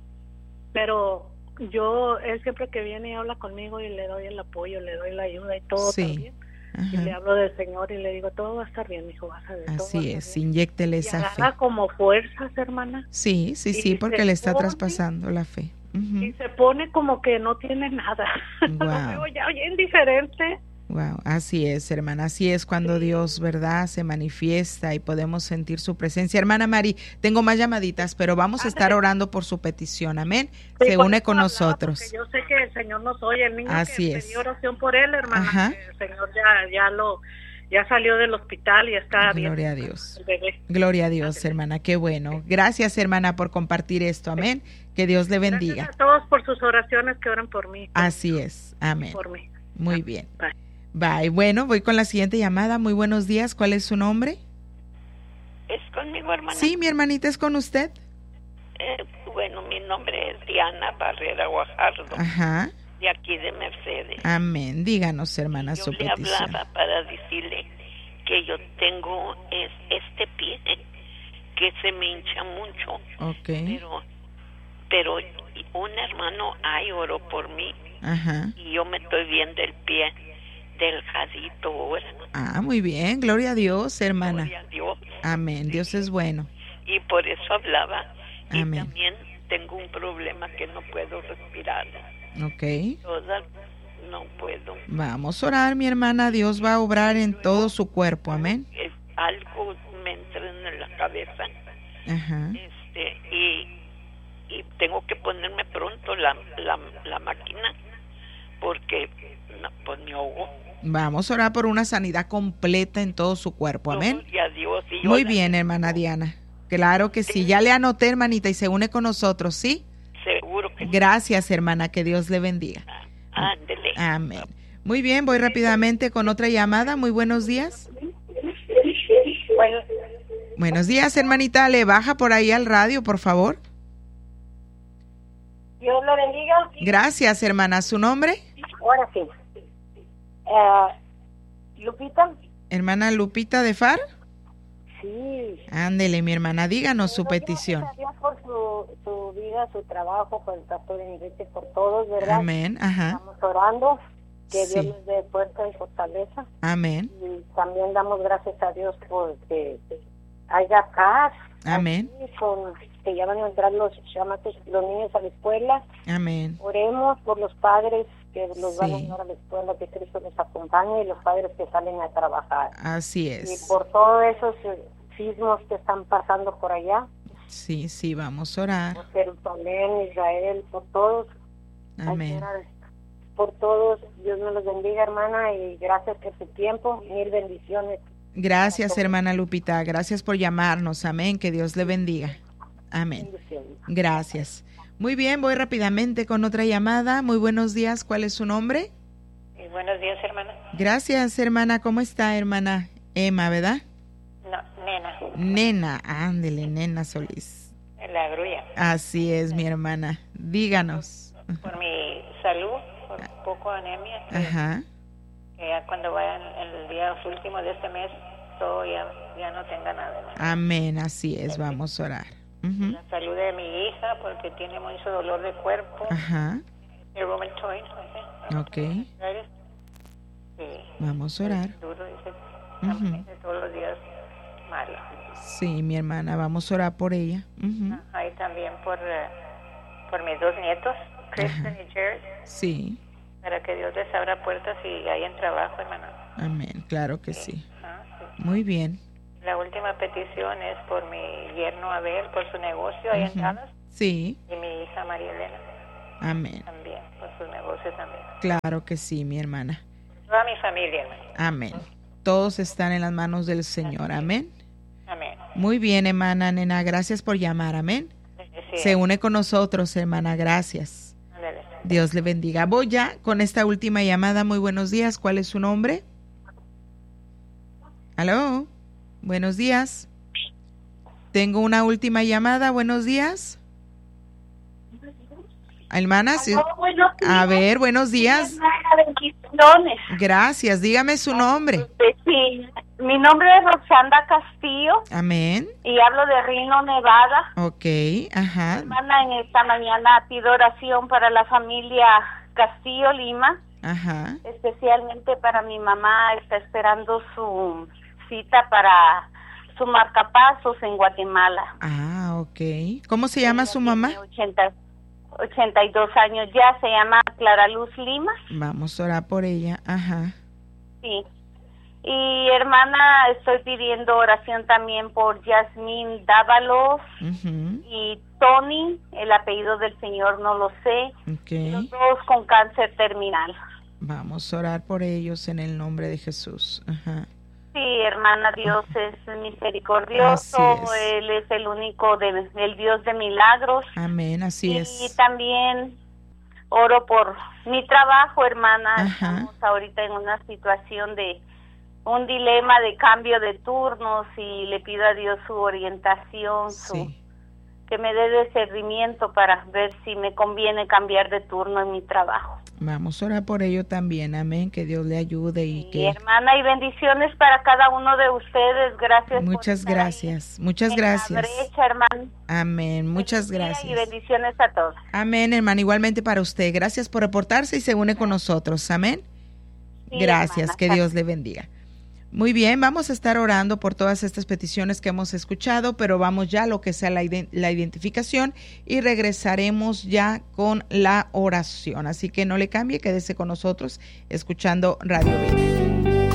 pero yo, él siempre que viene y habla conmigo y le doy el apoyo, le doy la ayuda y todo sí. también. Ajá. Y le hablo del Señor y le digo, todo va a estar bien, hijo, vas a ver. Así es, inyéctele esa fe. Y agarra como fuerzas, hermana. Sí, sí, sí, porque le está pone, traspasando la fe. Uh-huh. Y se pone como que no tiene nada. Wow. Lo veo ya bien diferente. Wow, así es, hermana, así es cuando sí. Dios, ¿verdad?, se manifiesta y podemos sentir su presencia. Hermana Mari, tengo más llamaditas, pero vamos a estar orando por su petición, amén. Sí, se une con nosotros. Yo sé que el Señor nos oye, el niño así que es. pedí oración por él, hermana, Ajá. que el Señor ya, ya lo... ya salió del hospital y está bien. Gloria a Dios. Gloria a Dios, hermana, qué bueno. Gracias, hermana, por compartir esto, amén. Que Dios le bendiga. Gracias a todos por sus oraciones que oran por mí. Por así mí. es, amén. Por mí. Muy bien. Bye. Bye. Bueno, voy con la siguiente llamada. Muy buenos días. ¿Cuál es su nombre? ¿Es conmigo, hermana? Sí, mi hermanita, ¿es con usted? Eh, bueno, mi nombre es Diana Barrera Guajardo. Ajá. De aquí de Mercedes. Amén. Díganos, hermana, yo su le petición. Yo le hablaba para decirle que yo tengo es, este pie que se me hincha mucho. Ok. Pero, pero un hermano ahí oró por mí. Ajá. Y yo me estoy viendo el pie delgadito ahora. Ah, muy bien. Gloria a Dios, hermana. Gloria a Dios. Amén. Dios es bueno. Y por eso hablaba. Amén. Y también tengo un problema que no puedo respirar. Ok. Toda, no puedo. Vamos a orar, mi hermana. Dios va a obrar en todo su cuerpo. Amén. Es, algo me entra en la cabeza. Ajá. Este, y, y tengo que ponerme pronto la, la, la máquina porque no, pues me ahogo. Vamos a orar por una sanidad completa en todo su cuerpo. Amén. Gloria a Dios. Y Muy bien, hermana Diana. Claro que sí. Ya le anoté, hermanita, y se une con nosotros, ¿sí? Seguro que Gracias, hermana, que Dios le bendiga. Ándele. Amén. Muy bien, voy rápidamente con otra llamada. Muy buenos días. Bueno. Buenos días, hermanita. Le baja por ahí al radio, por favor. Dios le bendiga. Gracias, hermana. ¿Su nombre? Ahora sí. Uh, Lupita. Hermana Lupita de Far. Sí. Ándele, mi hermana, díganos su petición. Gracias por su, su vida, su trabajo, por el pastor Enrique, por todos, ¿verdad? Amén, ajá. Estamos orando, que sí. Dios les dé fuerza y fortaleza. Amén. Y también damos gracias a Dios por que haya paz. Amén. Con, que ya van a entrar los chamacos, los niños a la escuela. Amén. Oremos por los padres que los sí. van a llevar a la escuela, que Cristo les acompañe, y los padres que salen a trabajar. Así es. Y por todos esos sismos que están pasando por allá. Sí, sí, vamos a orar. Por Jerusalén, Israel, por todos. Amén. Por todos, Dios nos los bendiga, hermana, y gracias por su tiempo, mil bendiciones. Gracias, hermana Lupita, gracias por llamarnos, amén, que Dios le bendiga. Amén. Gracias. Muy bien, voy rápidamente con otra llamada. Muy buenos días, ¿cuál es su nombre? Y buenos días, hermana. Gracias, hermana, ¿cómo está, hermana? Emma, ¿verdad? No, nena. Nena, ándele, nena Solís. La grulla. Así es, mi hermana. Díganos. Por, por mi salud, por un poco anemia. Que, Ajá. Que ya cuando vayan el día último de este mes, todo ya, ya no tenga nada. Hermana. Amén, así es, vamos a orar. Uh-huh. La salud de mi hija, porque tiene mucho dolor de cuerpo. Ajá. El rheumatoid. Ok. Sí. Vamos a orar. Duro, dice, uh-huh. todos los días malo. Sí, mi hermana, vamos a orar por ella. Uh-huh. Ajá, y también por, uh, por mis dos nietos, Kristen Ajá. y Jared. Sí. Para que Dios les abra puertas y hayan trabajo, hermano. Amén, claro que sí. sí. Ah, sí. Muy bien. La última petición es por mi yerno Abel, por su negocio allá uh-huh. en Dallas. Sí. Y mi hija María Elena. Amén. También, por su negocio también. Claro que sí, mi hermana. Toda mi familia, hermano. Amén. todos están en las manos del Señor. Amén. Amén. Muy bien, hermana Nena, gracias por llamar. Amén. Sí. Se une con nosotros, hermana, gracias. Ándale. Dios le bendiga. Voy ya con esta última llamada. Muy buenos días. ¿Cuál es su nombre? ¿Aló? Buenos días. Tengo una última llamada. Buenos días. Hermana, sí. A ver, buenos días. Bendiciones. Gracias. Dígame su nombre. Sí, mi nombre es Roxanda Castillo. Amén. Y hablo de Reno, Nevada. Ok, ajá. Hermana, en esta mañana pido oración para la familia Castillo Lima. Ajá. Especialmente para mi mamá, está esperando su cita para su marcapasos en Guatemala. Ah, ok. ¿Cómo se llama su mamá? ochenta, ochenta y dos años ya, se llama Clara Luz Lima. Vamos a orar por ella. Ajá. Sí. Y hermana, estoy pidiendo oración también por Yasmín Dávalos uh-huh. y Tony, el apellido del señor no lo sé. Okay. Los dos con cáncer terminal. Vamos a orar por ellos en el nombre de Jesús. Ajá. Sí, hermana, Dios es misericordioso, Así es. Él es el único, de, el Dios de milagros. Amén, así y, es. Y también oro por mi trabajo, hermana. Ajá. Estamos ahorita en una situación de un dilema de cambio de turnos y le pido a Dios su orientación, su, Sí. que me dé discernimiento para ver si me conviene cambiar de turno en mi trabajo. Vamos a orar por ello también. Amén, que Dios le ayude y Y que... hermana, y bendiciones para cada uno de ustedes. Gracias. Muchas por estar gracias, ahí muchas en gracias. la brecha, hermana. Amén, muchas Buen día gracias. Y bendiciones a todos. Amén, hermana, igualmente para usted. Gracias por reportarse y se une con nosotros. Amén. Sí, Gracias, hermana. que Dios le bendiga. Muy bien, vamos a estar orando por todas estas peticiones que hemos escuchado, pero vamos ya a lo que sea la, ident- la identificación y regresaremos ya con la oración. Así que no le cambie, quédese con nosotros escuchando Radio Vida.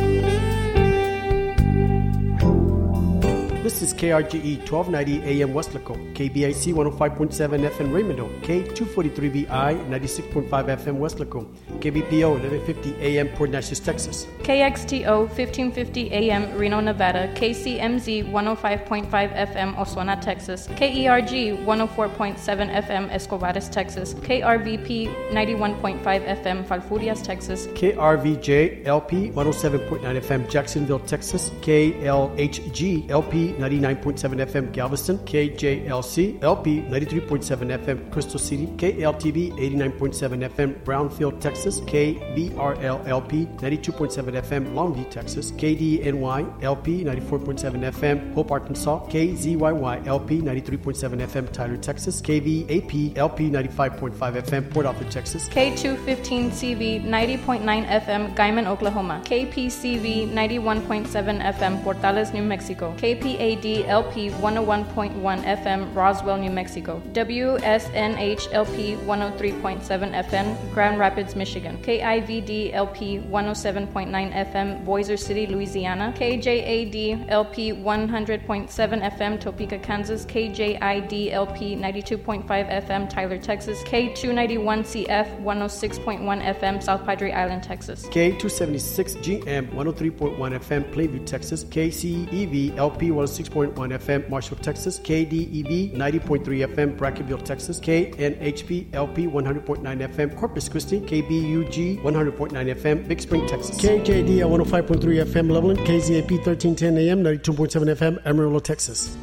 This is K R G E twelve ninety A M Westlaco, K B I C one oh five point seven F M Raymondo, K two forty-three B I ninety-six point five F M Westlaco, K B P O eleven fifty A M Port Neches, Texas. K X T O fifteen fifty A M Reno, Nevada, K C M Z one oh five point five F M Oswena, Texas, K E R G one oh four point seven F M Escobares, Texas, K R V P ninety-one point five F M Falfurrias, Texas, K R V J L P one oh seven point nine F M Jacksonville, Texas, K L H G L P ninety-nine point seven F M Galveston, K J L C L P ninety-three point seven F M Crystal City, K L T V eighty-nine point seven F M Brownfield, Texas, K B R L L P ninety-two point seven F M Longview, Texas, K D N Y L P ninety-four point seven F M Hope, Arkansas, K Z Y Y L P ninety-three point seven F M Tyler, Texas, K V A P L P ninety-five point five F M Port Arthur, Texas, K two fifteen C V ninety point nine F M Guyman, Oklahoma, K P C V ninety-one point seven F M Portales, New Mexico, K P A D L P one oh one point one F M Roswell, New Mexico, W S N H L P one oh three point seven F M Grand Rapids, Michigan, K I V D L P one oh seven point nine F M Boiser City, Louisiana, K J A D L P one hundred point seven F M Topeka, Kansas, K J I D L P ninety-two point five F M Tyler, Texas, K two ninety-one C F one oh six point one F M South Padre Island, Texas, K two seventy-six G M one oh three point one F M Plainview, Texas, K C E V L P one oh six point one F M Marshall, Texas, K D E V ninety point three F M Brackenville, Texas, K N H P L P one hundred point nine F M Corpus Christi, K B U G one hundred point nine F M Big Spring, Texas, K J D L one oh five point three F M Loveland, K Z A P thirteen ten A M ninety-two point seven F M Amarillo, Texas.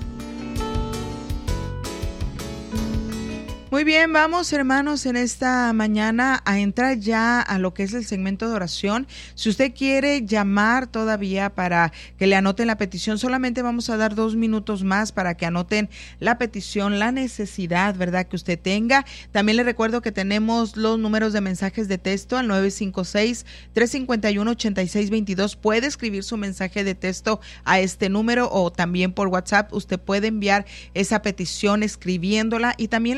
Muy bien, vamos hermanos en esta mañana a entrar ya a lo que es el segmento de oración. Si usted quiere llamar todavía para que le anoten la petición, solamente vamos a dar dos minutos más para que anoten la petición, la necesidad, ¿verdad?, que usted tenga. También le recuerdo que tenemos los números de mensajes de texto al nueve cinco seis, tres cinco uno, ocho seis dos dos. Puede escribir su mensaje de texto a este número o también por WhatsApp. Usted puede enviar esa petición escribiéndola y también le damos lectura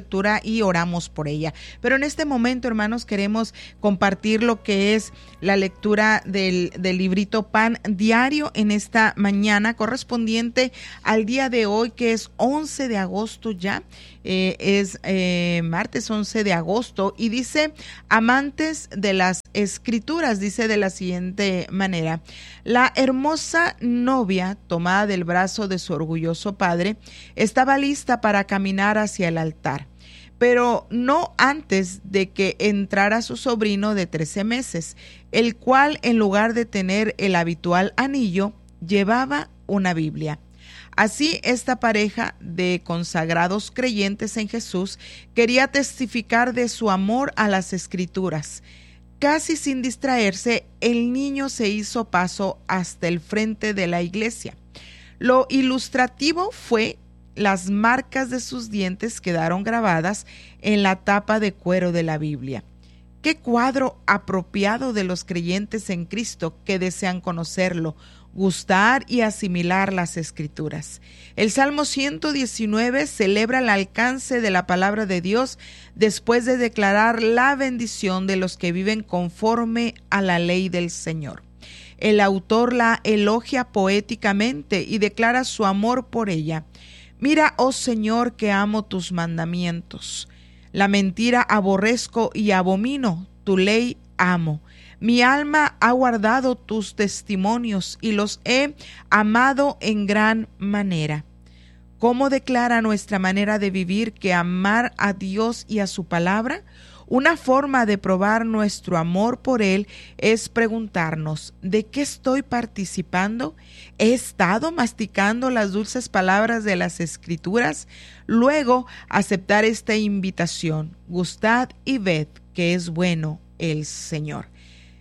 lectura y oramos por ella. Pero en este momento, hermanos, queremos compartir lo que es la lectura del, del librito Pan Diario en esta mañana, correspondiente al día de hoy, que es once de agosto ya. Eh, es eh, martes once de agosto, y dice: amantes de las escrituras, dice de la siguiente manera: la hermosa novia, tomada del brazo de su orgulloso padre, estaba lista para caminar hacia el altar, pero no antes de que entrara su sobrino de trece meses, el cual, en lugar de tener el habitual anillo, llevaba una Biblia. Así, esta pareja de consagrados creyentes en Jesús quería testificar de su amor a las Escrituras. Casi sin distraerse, el niño se hizo paso hasta el frente de la iglesia. Lo ilustrativo fue las marcas de sus dientes quedaron grabadas en la tapa de cuero de la Biblia. Qué cuadro apropiado de los creyentes en Cristo que desean conocerlo, gustar y asimilar las Escrituras. El Salmo ciento diecinueve celebra el alcance de la palabra de Dios después de declarar la bendición de los que viven conforme a la ley del Señor. El autor la elogia poéticamente y declara su amor por ella. Mira, oh Señor, que amo tus mandamientos. La mentira aborrezco y abomino, tu ley amo. Mi alma ha guardado tus testimonios y los he amado en gran manera. ¿Cómo declara nuestra manera de vivir que amar a Dios y a su palabra? Una forma de probar nuestro amor por Él es preguntarnos: ¿de qué estoy participando? ¿He estado masticando las dulces palabras de las Escrituras? Luego, aceptar esta invitación: gustad y ved que es bueno el Señor.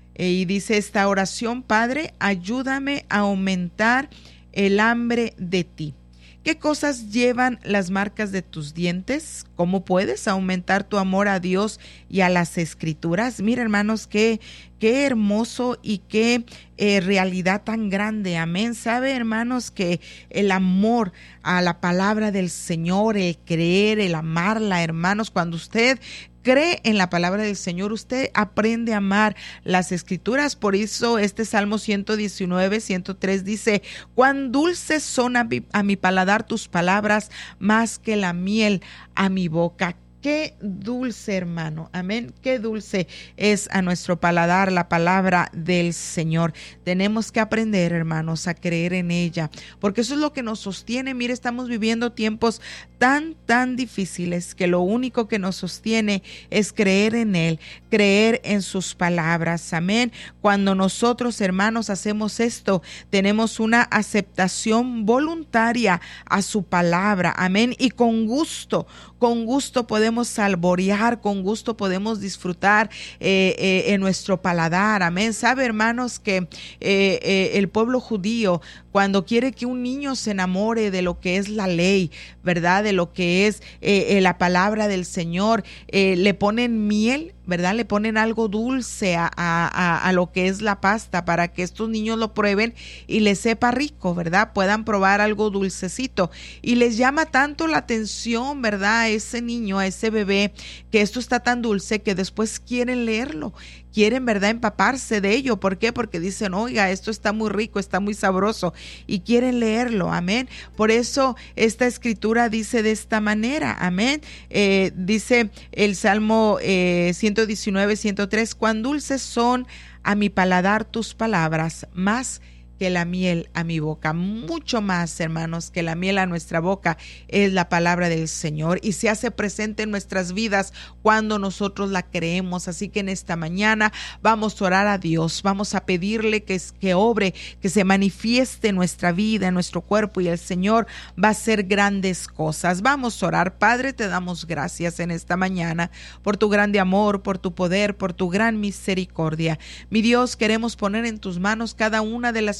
Y dice esta oración: Padre, ayúdame a aumentar el hambre de ti. ¿Qué cosas llevan las marcas de tus dientes? ¿Cómo puedes aumentar tu amor a Dios y a las Escrituras? Mira, hermanos, qué, qué hermoso y qué eh, realidad tan grande. Amén. ¿Sabe, hermanos, que el amor a la palabra del Señor, el creer, el amarla, hermanos, cuando usted cree en la palabra del Señor, usted aprende a amar las Escrituras? Por eso este Salmo ciento diecinueve, ciento tres dice: cuán dulces son a mi, a mi paladar tus palabras, más que la miel a mi boca. Qué dulce, hermano, amén, qué dulce es a nuestro paladar la palabra del Señor. Tenemos que aprender, hermanos, a creer en ella, porque eso es lo que nos sostiene. Mire, estamos viviendo tiempos tan, tan difíciles que lo único que nos sostiene es creer en Él, creer en sus palabras, amén. Cuando nosotros, hermanos, hacemos esto, tenemos una aceptación voluntaria a su palabra, amén, y con gusto, con gusto podemos salborear, con gusto podemos disfrutar eh, eh, en nuestro paladar, amén. Sabe, hermanos, que eh, eh, el pueblo judío, cuando quiere que un niño se enamore de lo que es la ley, ¿verdad? De lo que es eh, eh, la palabra del Señor, eh, le ponen miel, ¿verdad? Le ponen algo dulce a, a, a lo que es la pasta para que estos niños lo prueben y les sepa rico, ¿verdad? Puedan probar algo dulcecito. Y les llama tanto la atención, ¿verdad? A ese niño, a ese bebé, que esto está tan dulce que después quieren leerlo. Quieren, ¿verdad?, empaparse de ello. ¿Por qué? Porque dicen: oiga, esto está muy rico, está muy sabroso, y quieren leerlo, amén. Por eso esta escritura dice de esta manera, amén. Eh, dice el Salmo eh, ciento diecinueve, ciento tres: cuán dulces son a mi paladar tus palabras, más que la miel a mi boca. Mucho más, hermanos, que la miel a nuestra boca es la palabra del Señor, y se hace presente en nuestras vidas cuando nosotros la creemos. Así que en esta mañana vamos a orar a Dios, vamos a pedirle que, que obre, que se manifieste en nuestra vida, en nuestro cuerpo, y el Señor va a hacer grandes cosas. Vamos a orar. Padre, te damos gracias en esta mañana por tu grande amor, por tu poder, por tu gran misericordia. Mi Dios, queremos poner en tus manos cada una de las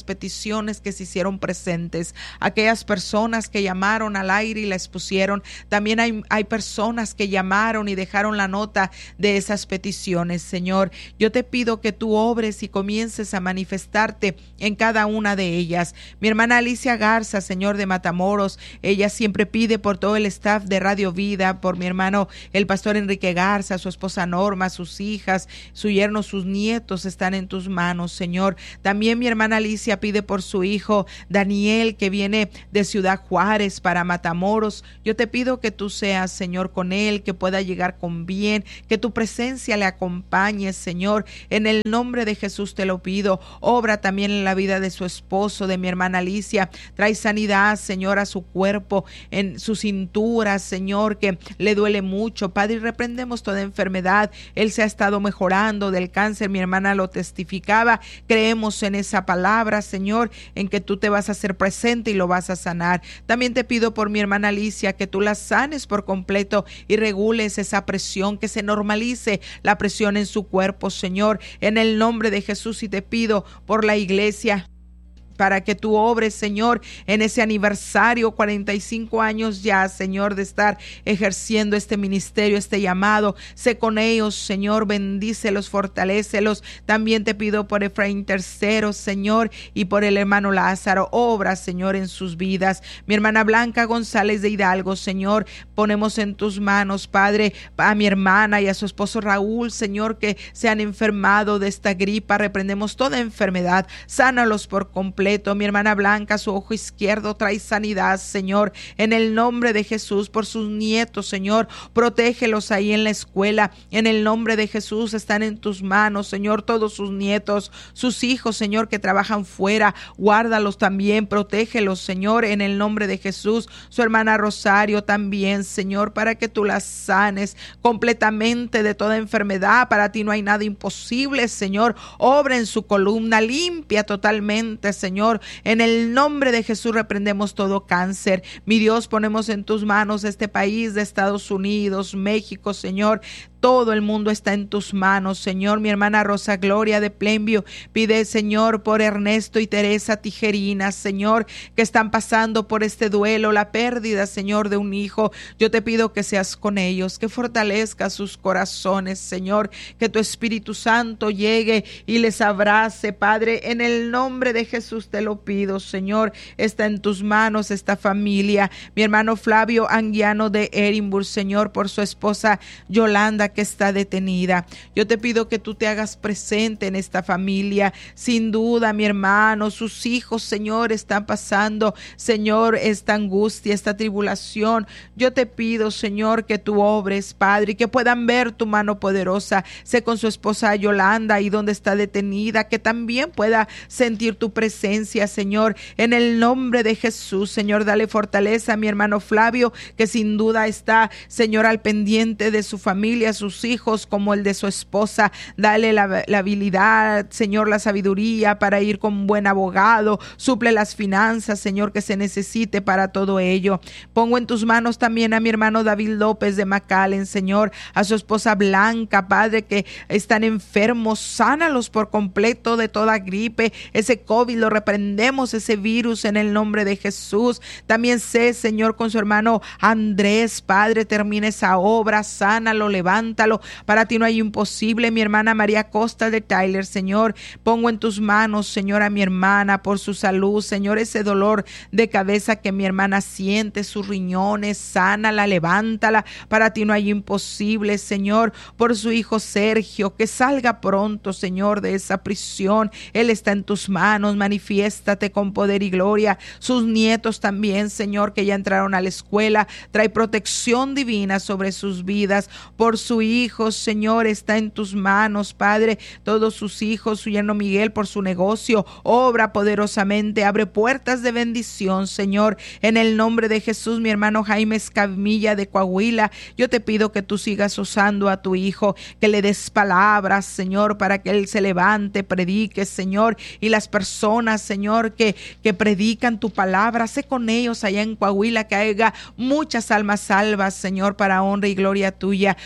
peticiones que se hicieron presentes, aquellas personas que llamaron al aire y la expusieron. También hay, hay personas que llamaron y dejaron la nota de esas peticiones, Señor. Yo te pido que tú obres y comiences a manifestarte en cada una de ellas. Mi hermana Alicia Garza, Señor, de Matamoros, ella siempre pide por todo el staff de Radio Vida, por mi hermano el pastor Enrique Garza, su esposa Norma, sus hijas, su yerno, sus nietos están en tus manos, Señor. También mi hermana Alicia pide por su hijo Daniel, que viene de Ciudad Juárez para Matamoros. Yo te pido que tú seas, Señor, con él, que pueda llegar con bien, que tu presencia le acompañe, Señor. En el nombre de Jesús te lo pido. Obra también en la vida de su esposo, de mi hermana Alicia. Trae sanidad, Señor, a su cuerpo, en su cintura, Señor, que le duele mucho. Padre, y reprendemos toda enfermedad. Él se ha estado mejorando del cáncer, mi hermana lo testificaba. Creemos en esa palabra, Señor, en que tú te vas a hacer presente y lo vas a sanar. También te pido por mi hermana Alicia que tú la sanes por completo y regules esa presión, que se normalice la presión en su cuerpo, Señor, en el nombre de Jesús. Y te pido por la iglesia, para que tú obres, Señor, en ese aniversario, cuarenta y cinco años ya, Señor, de estar ejerciendo este ministerio, este llamado. Sé con ellos, Señor, bendícelos, fortalécelos. También te pido por Efraín tercero, Señor, y por el hermano Lázaro. Obra, Señor, en sus vidas. Mi hermana Blanca González de Hidalgo, Señor, ponemos en tus manos, Padre, a mi hermana y a su esposo Raúl, Señor, que se han enfermado de esta gripa. Reprendemos toda enfermedad. Sánalos por completo. Mi hermana Blanca, su ojo izquierdo trae sanidad, Señor, en el nombre de Jesús. Por sus nietos, Señor, protégelos ahí en la escuela, en el nombre de Jesús. Están en tus manos, Señor, todos sus nietos, sus hijos, Señor, que trabajan fuera, guárdalos también, protégelos, Señor, en el nombre de Jesús. Su hermana Rosario también, Señor, para que tú las sanes completamente de toda enfermedad. Para ti no hay nada imposible, Señor. Obra en su columna, limpia totalmente, Señor. Señor, en el nombre de Jesús reprendemos todo cáncer. Mi Dios, ponemos en tus manos este país de Estados Unidos, México, Señor. Todo el mundo está en tus manos, Señor. Mi hermana Rosa Gloria de Plainview pide, Señor, por Ernesto y Teresa Tijerina, Señor, que están pasando por este duelo, la pérdida, Señor, de un hijo. Yo te pido que seas con ellos, que fortalezcas sus corazones, Señor, que tu Espíritu Santo llegue y les abrace, Padre. En el nombre de Jesús te lo pido, Señor. Está en tus manos esta familia. Mi hermano Flavio Anguiano de Edimburgo, Señor, por su esposa Yolanda, que está detenida. Yo te pido que tú te hagas presente en esta familia. Sin duda, mi hermano, sus hijos, Señor, están pasando, Señor, esta angustia, esta tribulación. Yo te pido, Señor, que tú obres, Padre, y que puedan ver tu mano poderosa. Sé con su esposa Yolanda, ahí donde está detenida, que también pueda sentir tu presencia, Señor, en el nombre de Jesús. Señor, dale fortaleza a mi hermano Flavio, que sin duda está, Señor, al pendiente de su familia, sus hijos, como el de su esposa. Dale la, la habilidad, Señor, la sabiduría para ir con un buen abogado. Suple las finanzas, Señor, que se necesite para todo ello. Pongo en tus manos también a mi hermano David López de McAllen, Señor, a su esposa Blanca, Padre, que están enfermos. Sánalos por completo de toda gripe, ese COVID, lo reprendemos, ese virus, en el nombre de Jesús. También sé, Señor, con su hermano Andrés, Padre, termina esa obra, sánalo, levántalo. Para ti no hay imposible. Mi hermana María Costa de Tyler, Señor, pongo en tus manos, Señor, a mi hermana por su salud, Señor, ese dolor de cabeza que mi hermana siente, sus riñones, sánala, levántala. Para ti no hay imposible, Señor, por su hijo Sergio, que salga pronto, Señor, de esa prisión. Él está en tus manos, manifiéstate con poder y gloria. Sus nietos también, Señor, que ya entraron a la escuela, trae protección divina sobre sus vidas. Por su hijo, Señor, está en tus manos, Padre, todos sus hijos, su yerno Miguel, por su negocio, obra poderosamente, abre puertas de bendición, Señor, en el nombre de Jesús. Mi hermano Jaime Escamilla de Coahuila, yo te pido que tú sigas usando a tu hijo, que le des palabras, Señor, para que él se levante, predique, Señor, y las personas, Señor, que, que predican tu palabra, sé con ellos allá en Coahuila, que haya muchas almas salvas, Señor, para honra y gloria tuya. Pongo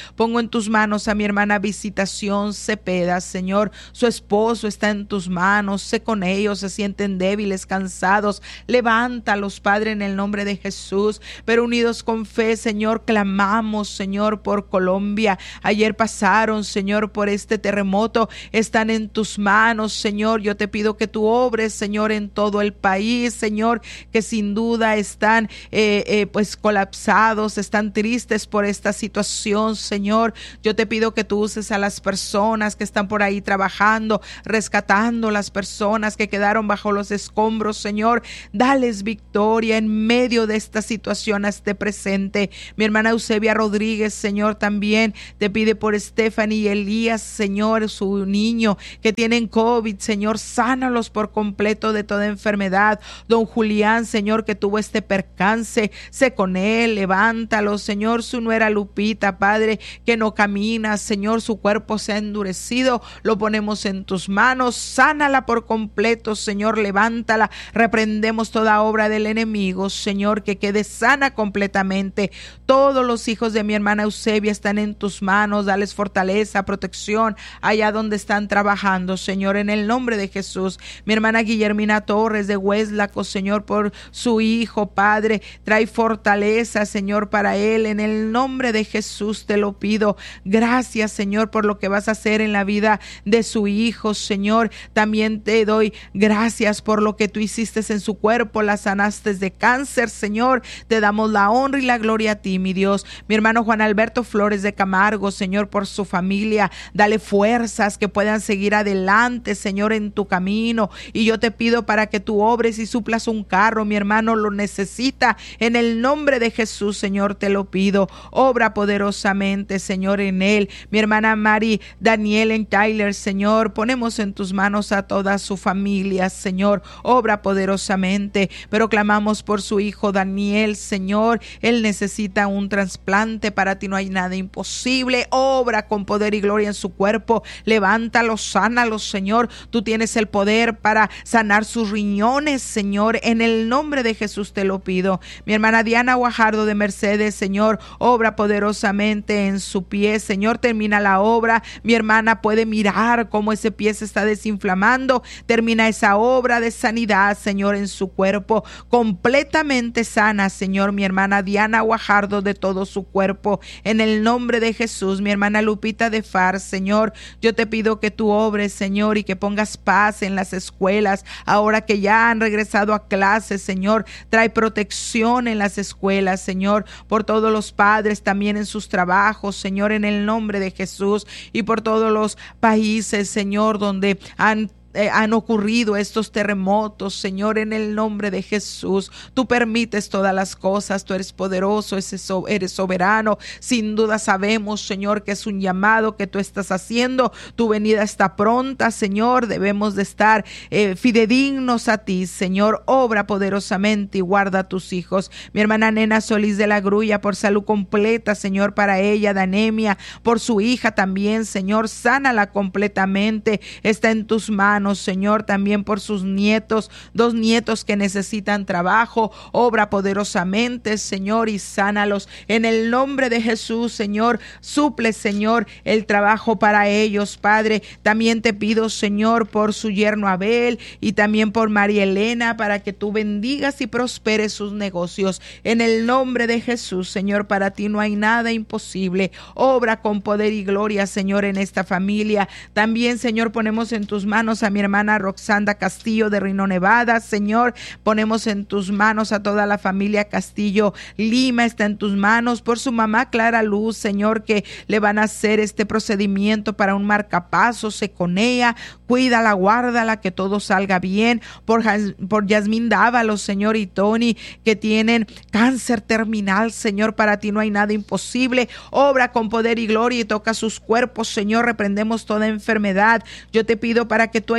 en tus manos a mi hermana Visitación Cepeda, Señor. Su esposo está en tus manos. Sé con ellos, se sienten débiles, cansados. Levántalos, Padre, en el nombre de Jesús. Pero unidos con fe, Señor, clamamos, Señor, por Colombia. Ayer pasaron, Señor, por este terremoto. Están en tus manos, Señor. Yo te pido que tú obres, Señor, en todo el país, Señor, que sin duda están eh, eh, pues colapsados, están tristes por esta situación, Señor. Yo te pido que tú uses a las personas que están por ahí trabajando, rescatando las personas que quedaron bajo los escombros, Señor. Dales victoria en medio de esta situación, hazte presente. Mi hermana Eusebia Rodríguez, Señor, también te pide por Stephanie y Elías, Señor, su niño que tienen COVID, Señor, sánalos por completo de toda enfermedad. Don Julián, Señor, que tuvo este percance, sé con él, levántalo, Señor. Su nuera Lupita, Padre, que no camina, Señor, su cuerpo se ha endurecido, lo ponemos en tus manos, sánala por completo, Señor, levántala. Reprendemos toda obra del enemigo, Señor, que quede sana completamente. Todos los hijos de mi hermana Eusebia están en tus manos, dales fortaleza, protección allá donde están trabajando, Señor, en el nombre de Jesús. Mi hermana Guillermina Torres de Hueslaco, Señor, por su hijo, Padre, trae fortaleza, Señor, para él, en el nombre de Jesús te lo pido. Gracias, Señor, por lo que vas a hacer en la vida de su hijo, Señor. También te doy gracias por lo que tú hiciste en su cuerpo, la sanaste de cáncer, Señor. Te damos la honra y la gloria a ti, mi Dios. Mi hermano Juan Alberto Flores de Camargo, Señor, por su familia, dale fuerzas que puedan seguir adelante, Señor, en tu camino. Y yo te pido para que tú obres y suplas un carro, mi hermano lo necesita, en el nombre de Jesús, Señor, te lo pido. Obra poderosamente, Señor, en él. Mi hermana Mari Daniel en Tyler, Señor, ponemos en tus manos a toda su familia, Señor. Obra poderosamente, pero clamamos por su hijo Daniel, Señor. Él necesita un trasplante, para ti no hay nada imposible. Obra con poder y gloria en su cuerpo, levántalo, sánalo, Señor. Tú tienes el poder para sanar sus riñones, Señor, en el nombre de Jesús te lo pido. Mi hermana Diana Guajardo de Mercedes, Señor, obra poderosamente en su pie, Señor, termina la obra. Mi hermana puede mirar cómo ese pie se está desinflamando, termina esa obra de sanidad, Señor, en su cuerpo, completamente sana, Señor, mi hermana Diana Guajardo, de todo su cuerpo, en el nombre de Jesús. Mi hermana Lupita de Far, Señor, yo te pido que tú obres, Señor, y que pongas paz en las escuelas, ahora que ya han regresado a clases, Señor. Trae protección en las escuelas, Señor, por todos los padres también en sus trabajos, Señor, en el nombre de Jesús, y por todos los países, Señor, donde han Eh, han ocurrido estos terremotos, Señor, en el nombre de Jesús. Tú permites todas las cosas, tú eres poderoso, eres soberano. Sin duda sabemos, Señor, que es un llamado que tú estás haciendo. Tu venida está pronta, Señor. Debemos de estar eh, fidedignos a ti, Señor. Obra poderosamente y guarda a tus hijos. Mi hermana Nena Solís de la Grulla, por salud completa, Señor, para ella, de anemia, por su hija también, Señor. Sánala completamente, está en tus manos, Señor, también por sus nietos, dos nietos que necesitan trabajo. Obra poderosamente, Señor, y sánalos en el nombre de Jesús, Señor. Suple, Señor, el trabajo para ellos, Padre. También te pido, Señor, por su yerno Abel y también por María Elena, para que tú bendigas y prosperes sus negocios. En el nombre de Jesús, Señor, para ti no hay nada imposible. Obra con poder y gloria, Señor, en esta familia. También, Señor, ponemos en tus manos a mi hermana Roxanda Castillo de Reno, Nevada, Señor. Ponemos en tus manos a toda la familia Castillo Lima, está en tus manos, por su mamá Clara Luz, Señor, que le van a hacer este procedimiento para un marcapasos. Sé con ella, cuídala, guárdala, que todo salga bien. Por, por Yasmín Dávalos, Señor, y Tony, que tienen cáncer terminal, Señor, para ti no hay nada imposible. Obra con poder y gloria y toca sus cuerpos, Señor. Reprendemos toda enfermedad. Yo te pido para que tú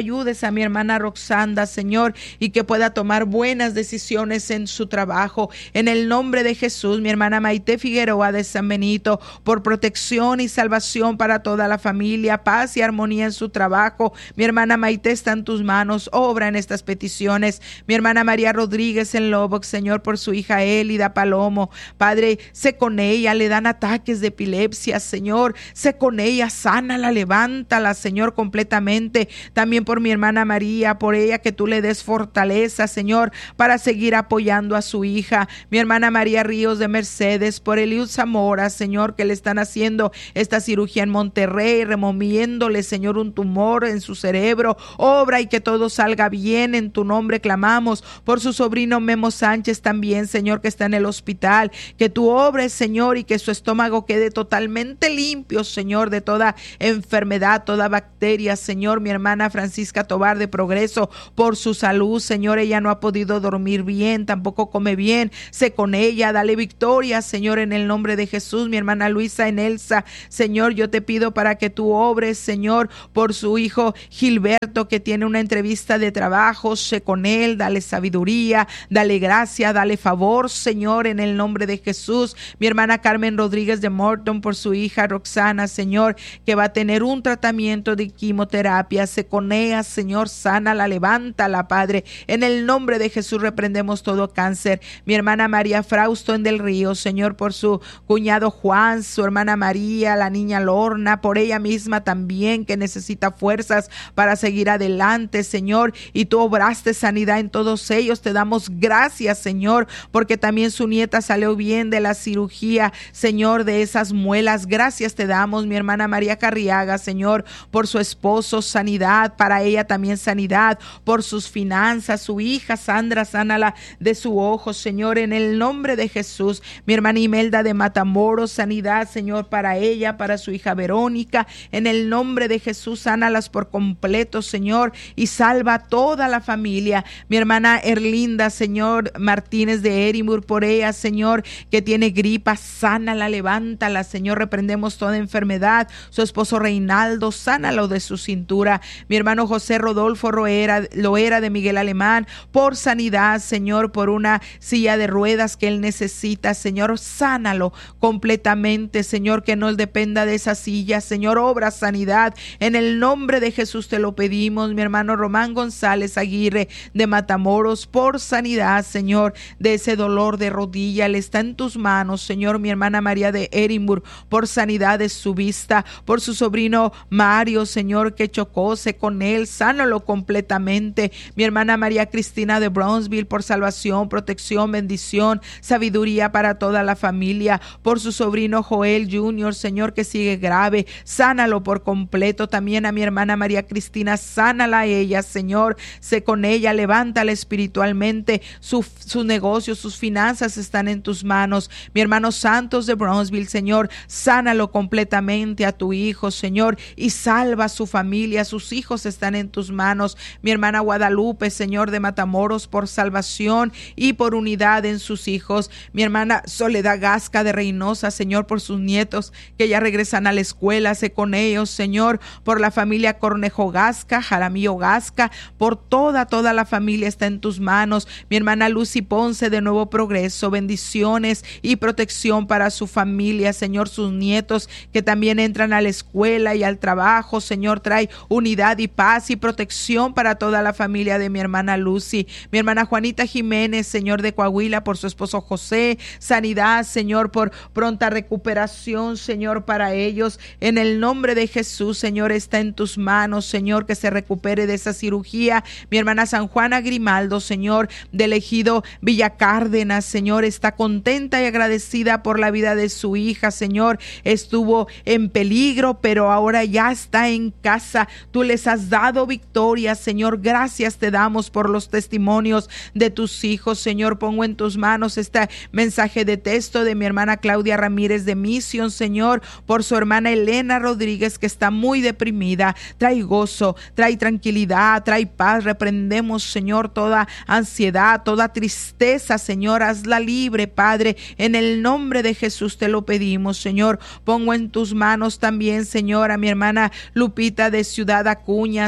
ayudes a mi hermana Roxanda, Señor, y que pueda tomar buenas decisiones en su trabajo. En el nombre de Jesús, mi hermana Maite Figueroa de San Benito, por protección y salvación para toda la familia, paz y armonía en su trabajo. Mi hermana Maite está en tus manos, obra en estas peticiones. Mi hermana María Rodríguez en Lubbock, Señor, por su hija Élida Palomo, Padre, sé con ella, le dan ataques de epilepsia, Señor, sé con ella, sánala, levántala, Señor, completamente. También por mi hermana María, por ella, que tú le des fortaleza, Señor, para seguir apoyando a su hija. Mi hermana María Ríos de Mercedes, por Eliud Zamora, Señor, que le están haciendo esta cirugía en Monterrey, removiéndole, Señor, un tumor en su cerebro. Obra y que todo salga bien, en tu nombre clamamos. Por su sobrino Memo Sánchez también, Señor, que está en el hospital, que tú obres, Señor, y que su estómago quede totalmente limpio, Señor, de toda enfermedad, toda bacteria, Señor. Mi hermana Francisca Tobar de Progreso, por su salud, Señor, ella no ha podido dormir bien, tampoco come bien, sé con ella, dale victoria, Señor, en el nombre de Jesús. Mi hermana Luisa en Elsa, Señor, yo te pido para que tú obres, Señor, por su hijo Gilberto, que tiene una entrevista de trabajo, sé con él, dale sabiduría, dale gracia, dale favor, Señor, en el nombre de Jesús. Mi hermana Carmen Rodríguez de Morton, por su hija Roxana, Señor, que va a tener un tratamiento de quimioterapia, sé con ella, Señor, sánala, levántala, Padre, en el nombre de Jesús reprendemos todo cáncer. Mi hermana María Frausto en Del Río, Señor, por su cuñado Juan, su hermana María, la niña Lorna, por ella misma también, que necesita fuerzas para seguir adelante, Señor, y tú obraste sanidad en todos ellos. Te damos gracias, Señor, porque también su nieta salió bien de la cirugía, Señor, de esas muelas. Gracias te damos, mi hermana María Carriaga, Señor, por su esposo, sanidad, para ella también sanidad, por sus finanzas, su hija Sandra, sánala de su ojo, Señor, en el nombre de Jesús. Mi hermana Imelda de Matamoros, sanidad, Señor, para ella, para su hija Verónica, en el nombre de Jesús, sánalas por completo, Señor, y salva a toda la familia. Mi hermana Erlinda, Señor, Martínez de Edimburgo, por ella, Señor, que tiene gripa, sánala, levántala, Señor, reprendemos toda enfermedad. Su esposo Reinaldo, sánalo de su cintura. Mi hermano José Rodolfo Loera, Loera de Miguel Alemán, por sanidad, Señor, por una silla de ruedas que él necesita, Señor, sánalo completamente, Señor, que no dependa de esa silla, Señor, obra sanidad, en el nombre de Jesús te lo pedimos. Mi hermano Román González Aguirre de Matamoros, por sanidad, Señor, de ese dolor de rodilla, él está en tus manos, Señor. Mi hermana María de Edimburgo, por sanidad de su vista, por su sobrino Mario, Señor, que chocó, sé con él, sánalo completamente. Mi hermana María Cristina de Brownsville, por salvación, protección, bendición, sabiduría para toda la familia, por su sobrino Joel junior, Señor, que sigue grave, sánalo por completo. También a mi hermana María Cristina, sánala a ella, Señor, sé con ella, levántala espiritualmente, su, su negocio, sus finanzas están en tus manos. Mi hermano Santos de Brownsville, Señor, sánalo completamente a tu hijo, Señor, y salva a su familia, sus hijos están en tus manos. Mi hermana Guadalupe, Señor, de Matamoros, por salvación y por unidad en sus hijos. Mi hermana Soledad Gasca de Reynosa, Señor, por sus nietos que ya regresan a la escuela, sé con ellos, Señor, por la familia Cornejo Gasca, Jaramillo Gasca, por toda, toda la familia está en tus manos. Mi hermana Lucy Ponce de Nuevo Progreso, bendiciones y protección para su familia, Señor, sus nietos que también entran a la escuela y al trabajo, Señor, trae unidad y paz y protección para toda la familia de mi hermana Lucy. Mi hermana Juanita Jiménez, Señor, de Coahuila, por su esposo José, sanidad, Señor, por pronta recuperación, Señor, para ellos, en el nombre de Jesús, Señor, está en tus manos, Señor, que se recupere de esa cirugía. Mi hermana San Juana Grimaldo, Señor, del ejido Villa Cárdenas, Señor, está contenta y agradecida por la vida de su hija, Señor, estuvo en peligro, pero ahora ya está en casa. Tú les has dado victoria, Señor. Gracias te damos por los testimonios de tus hijos, Señor. Pongo en tus manos este mensaje de texto de mi hermana Claudia Ramírez de Mission, Señor, por su hermana Elena Rodríguez, que está muy deprimida. Trae gozo, trae tranquilidad, trae paz. Reprendemos, Señor, toda ansiedad, toda tristeza, Señor. Hazla libre, Padre. En el nombre de Jesús te lo pedimos, Señor. Pongo en tus manos también, Señor, a mi hermana Lupita de Ciudad Acuña,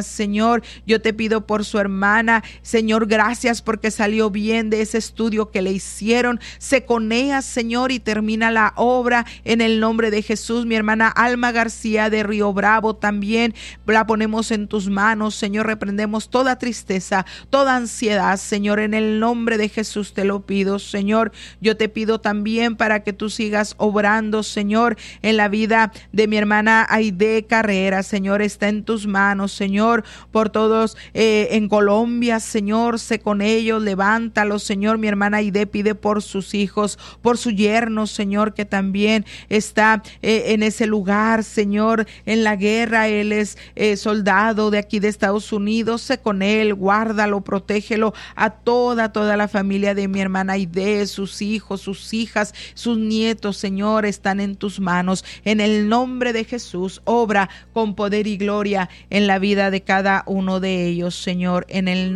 Señor. Yo te pido por su hermana, Señor, gracias porque salió bien de ese estudio que le hicieron. Sé con ella, Señor, y termina la obra en el nombre de Jesús. Mi hermana Alma García de Río Bravo también la ponemos en tus manos, Señor. Reprendemos toda tristeza, toda ansiedad, Señor, en el nombre de Jesús te lo pido, Señor. Yo te pido también para que tú sigas obrando, Señor, en la vida de mi hermana Aide Carrera, Señor, está en tus manos, Señor, por todos eh, en Colombia, Señor, sé con ellos, levántalos, Señor. Mi hermana Aide pide por sus hijos, por su yerno, Señor, que también está eh, en ese lugar, Señor, en la guerra. Él es eh, soldado de aquí de Estados Unidos. Sé con él, guárdalo, protégelo a toda, toda la familia de mi hermana Aide, sus hijos, sus hijas, sus nietos, Señor, están en tus manos. En el nombre de Jesús, obra con poder y gloria en la vida de cada uno de ellos, Señor, en el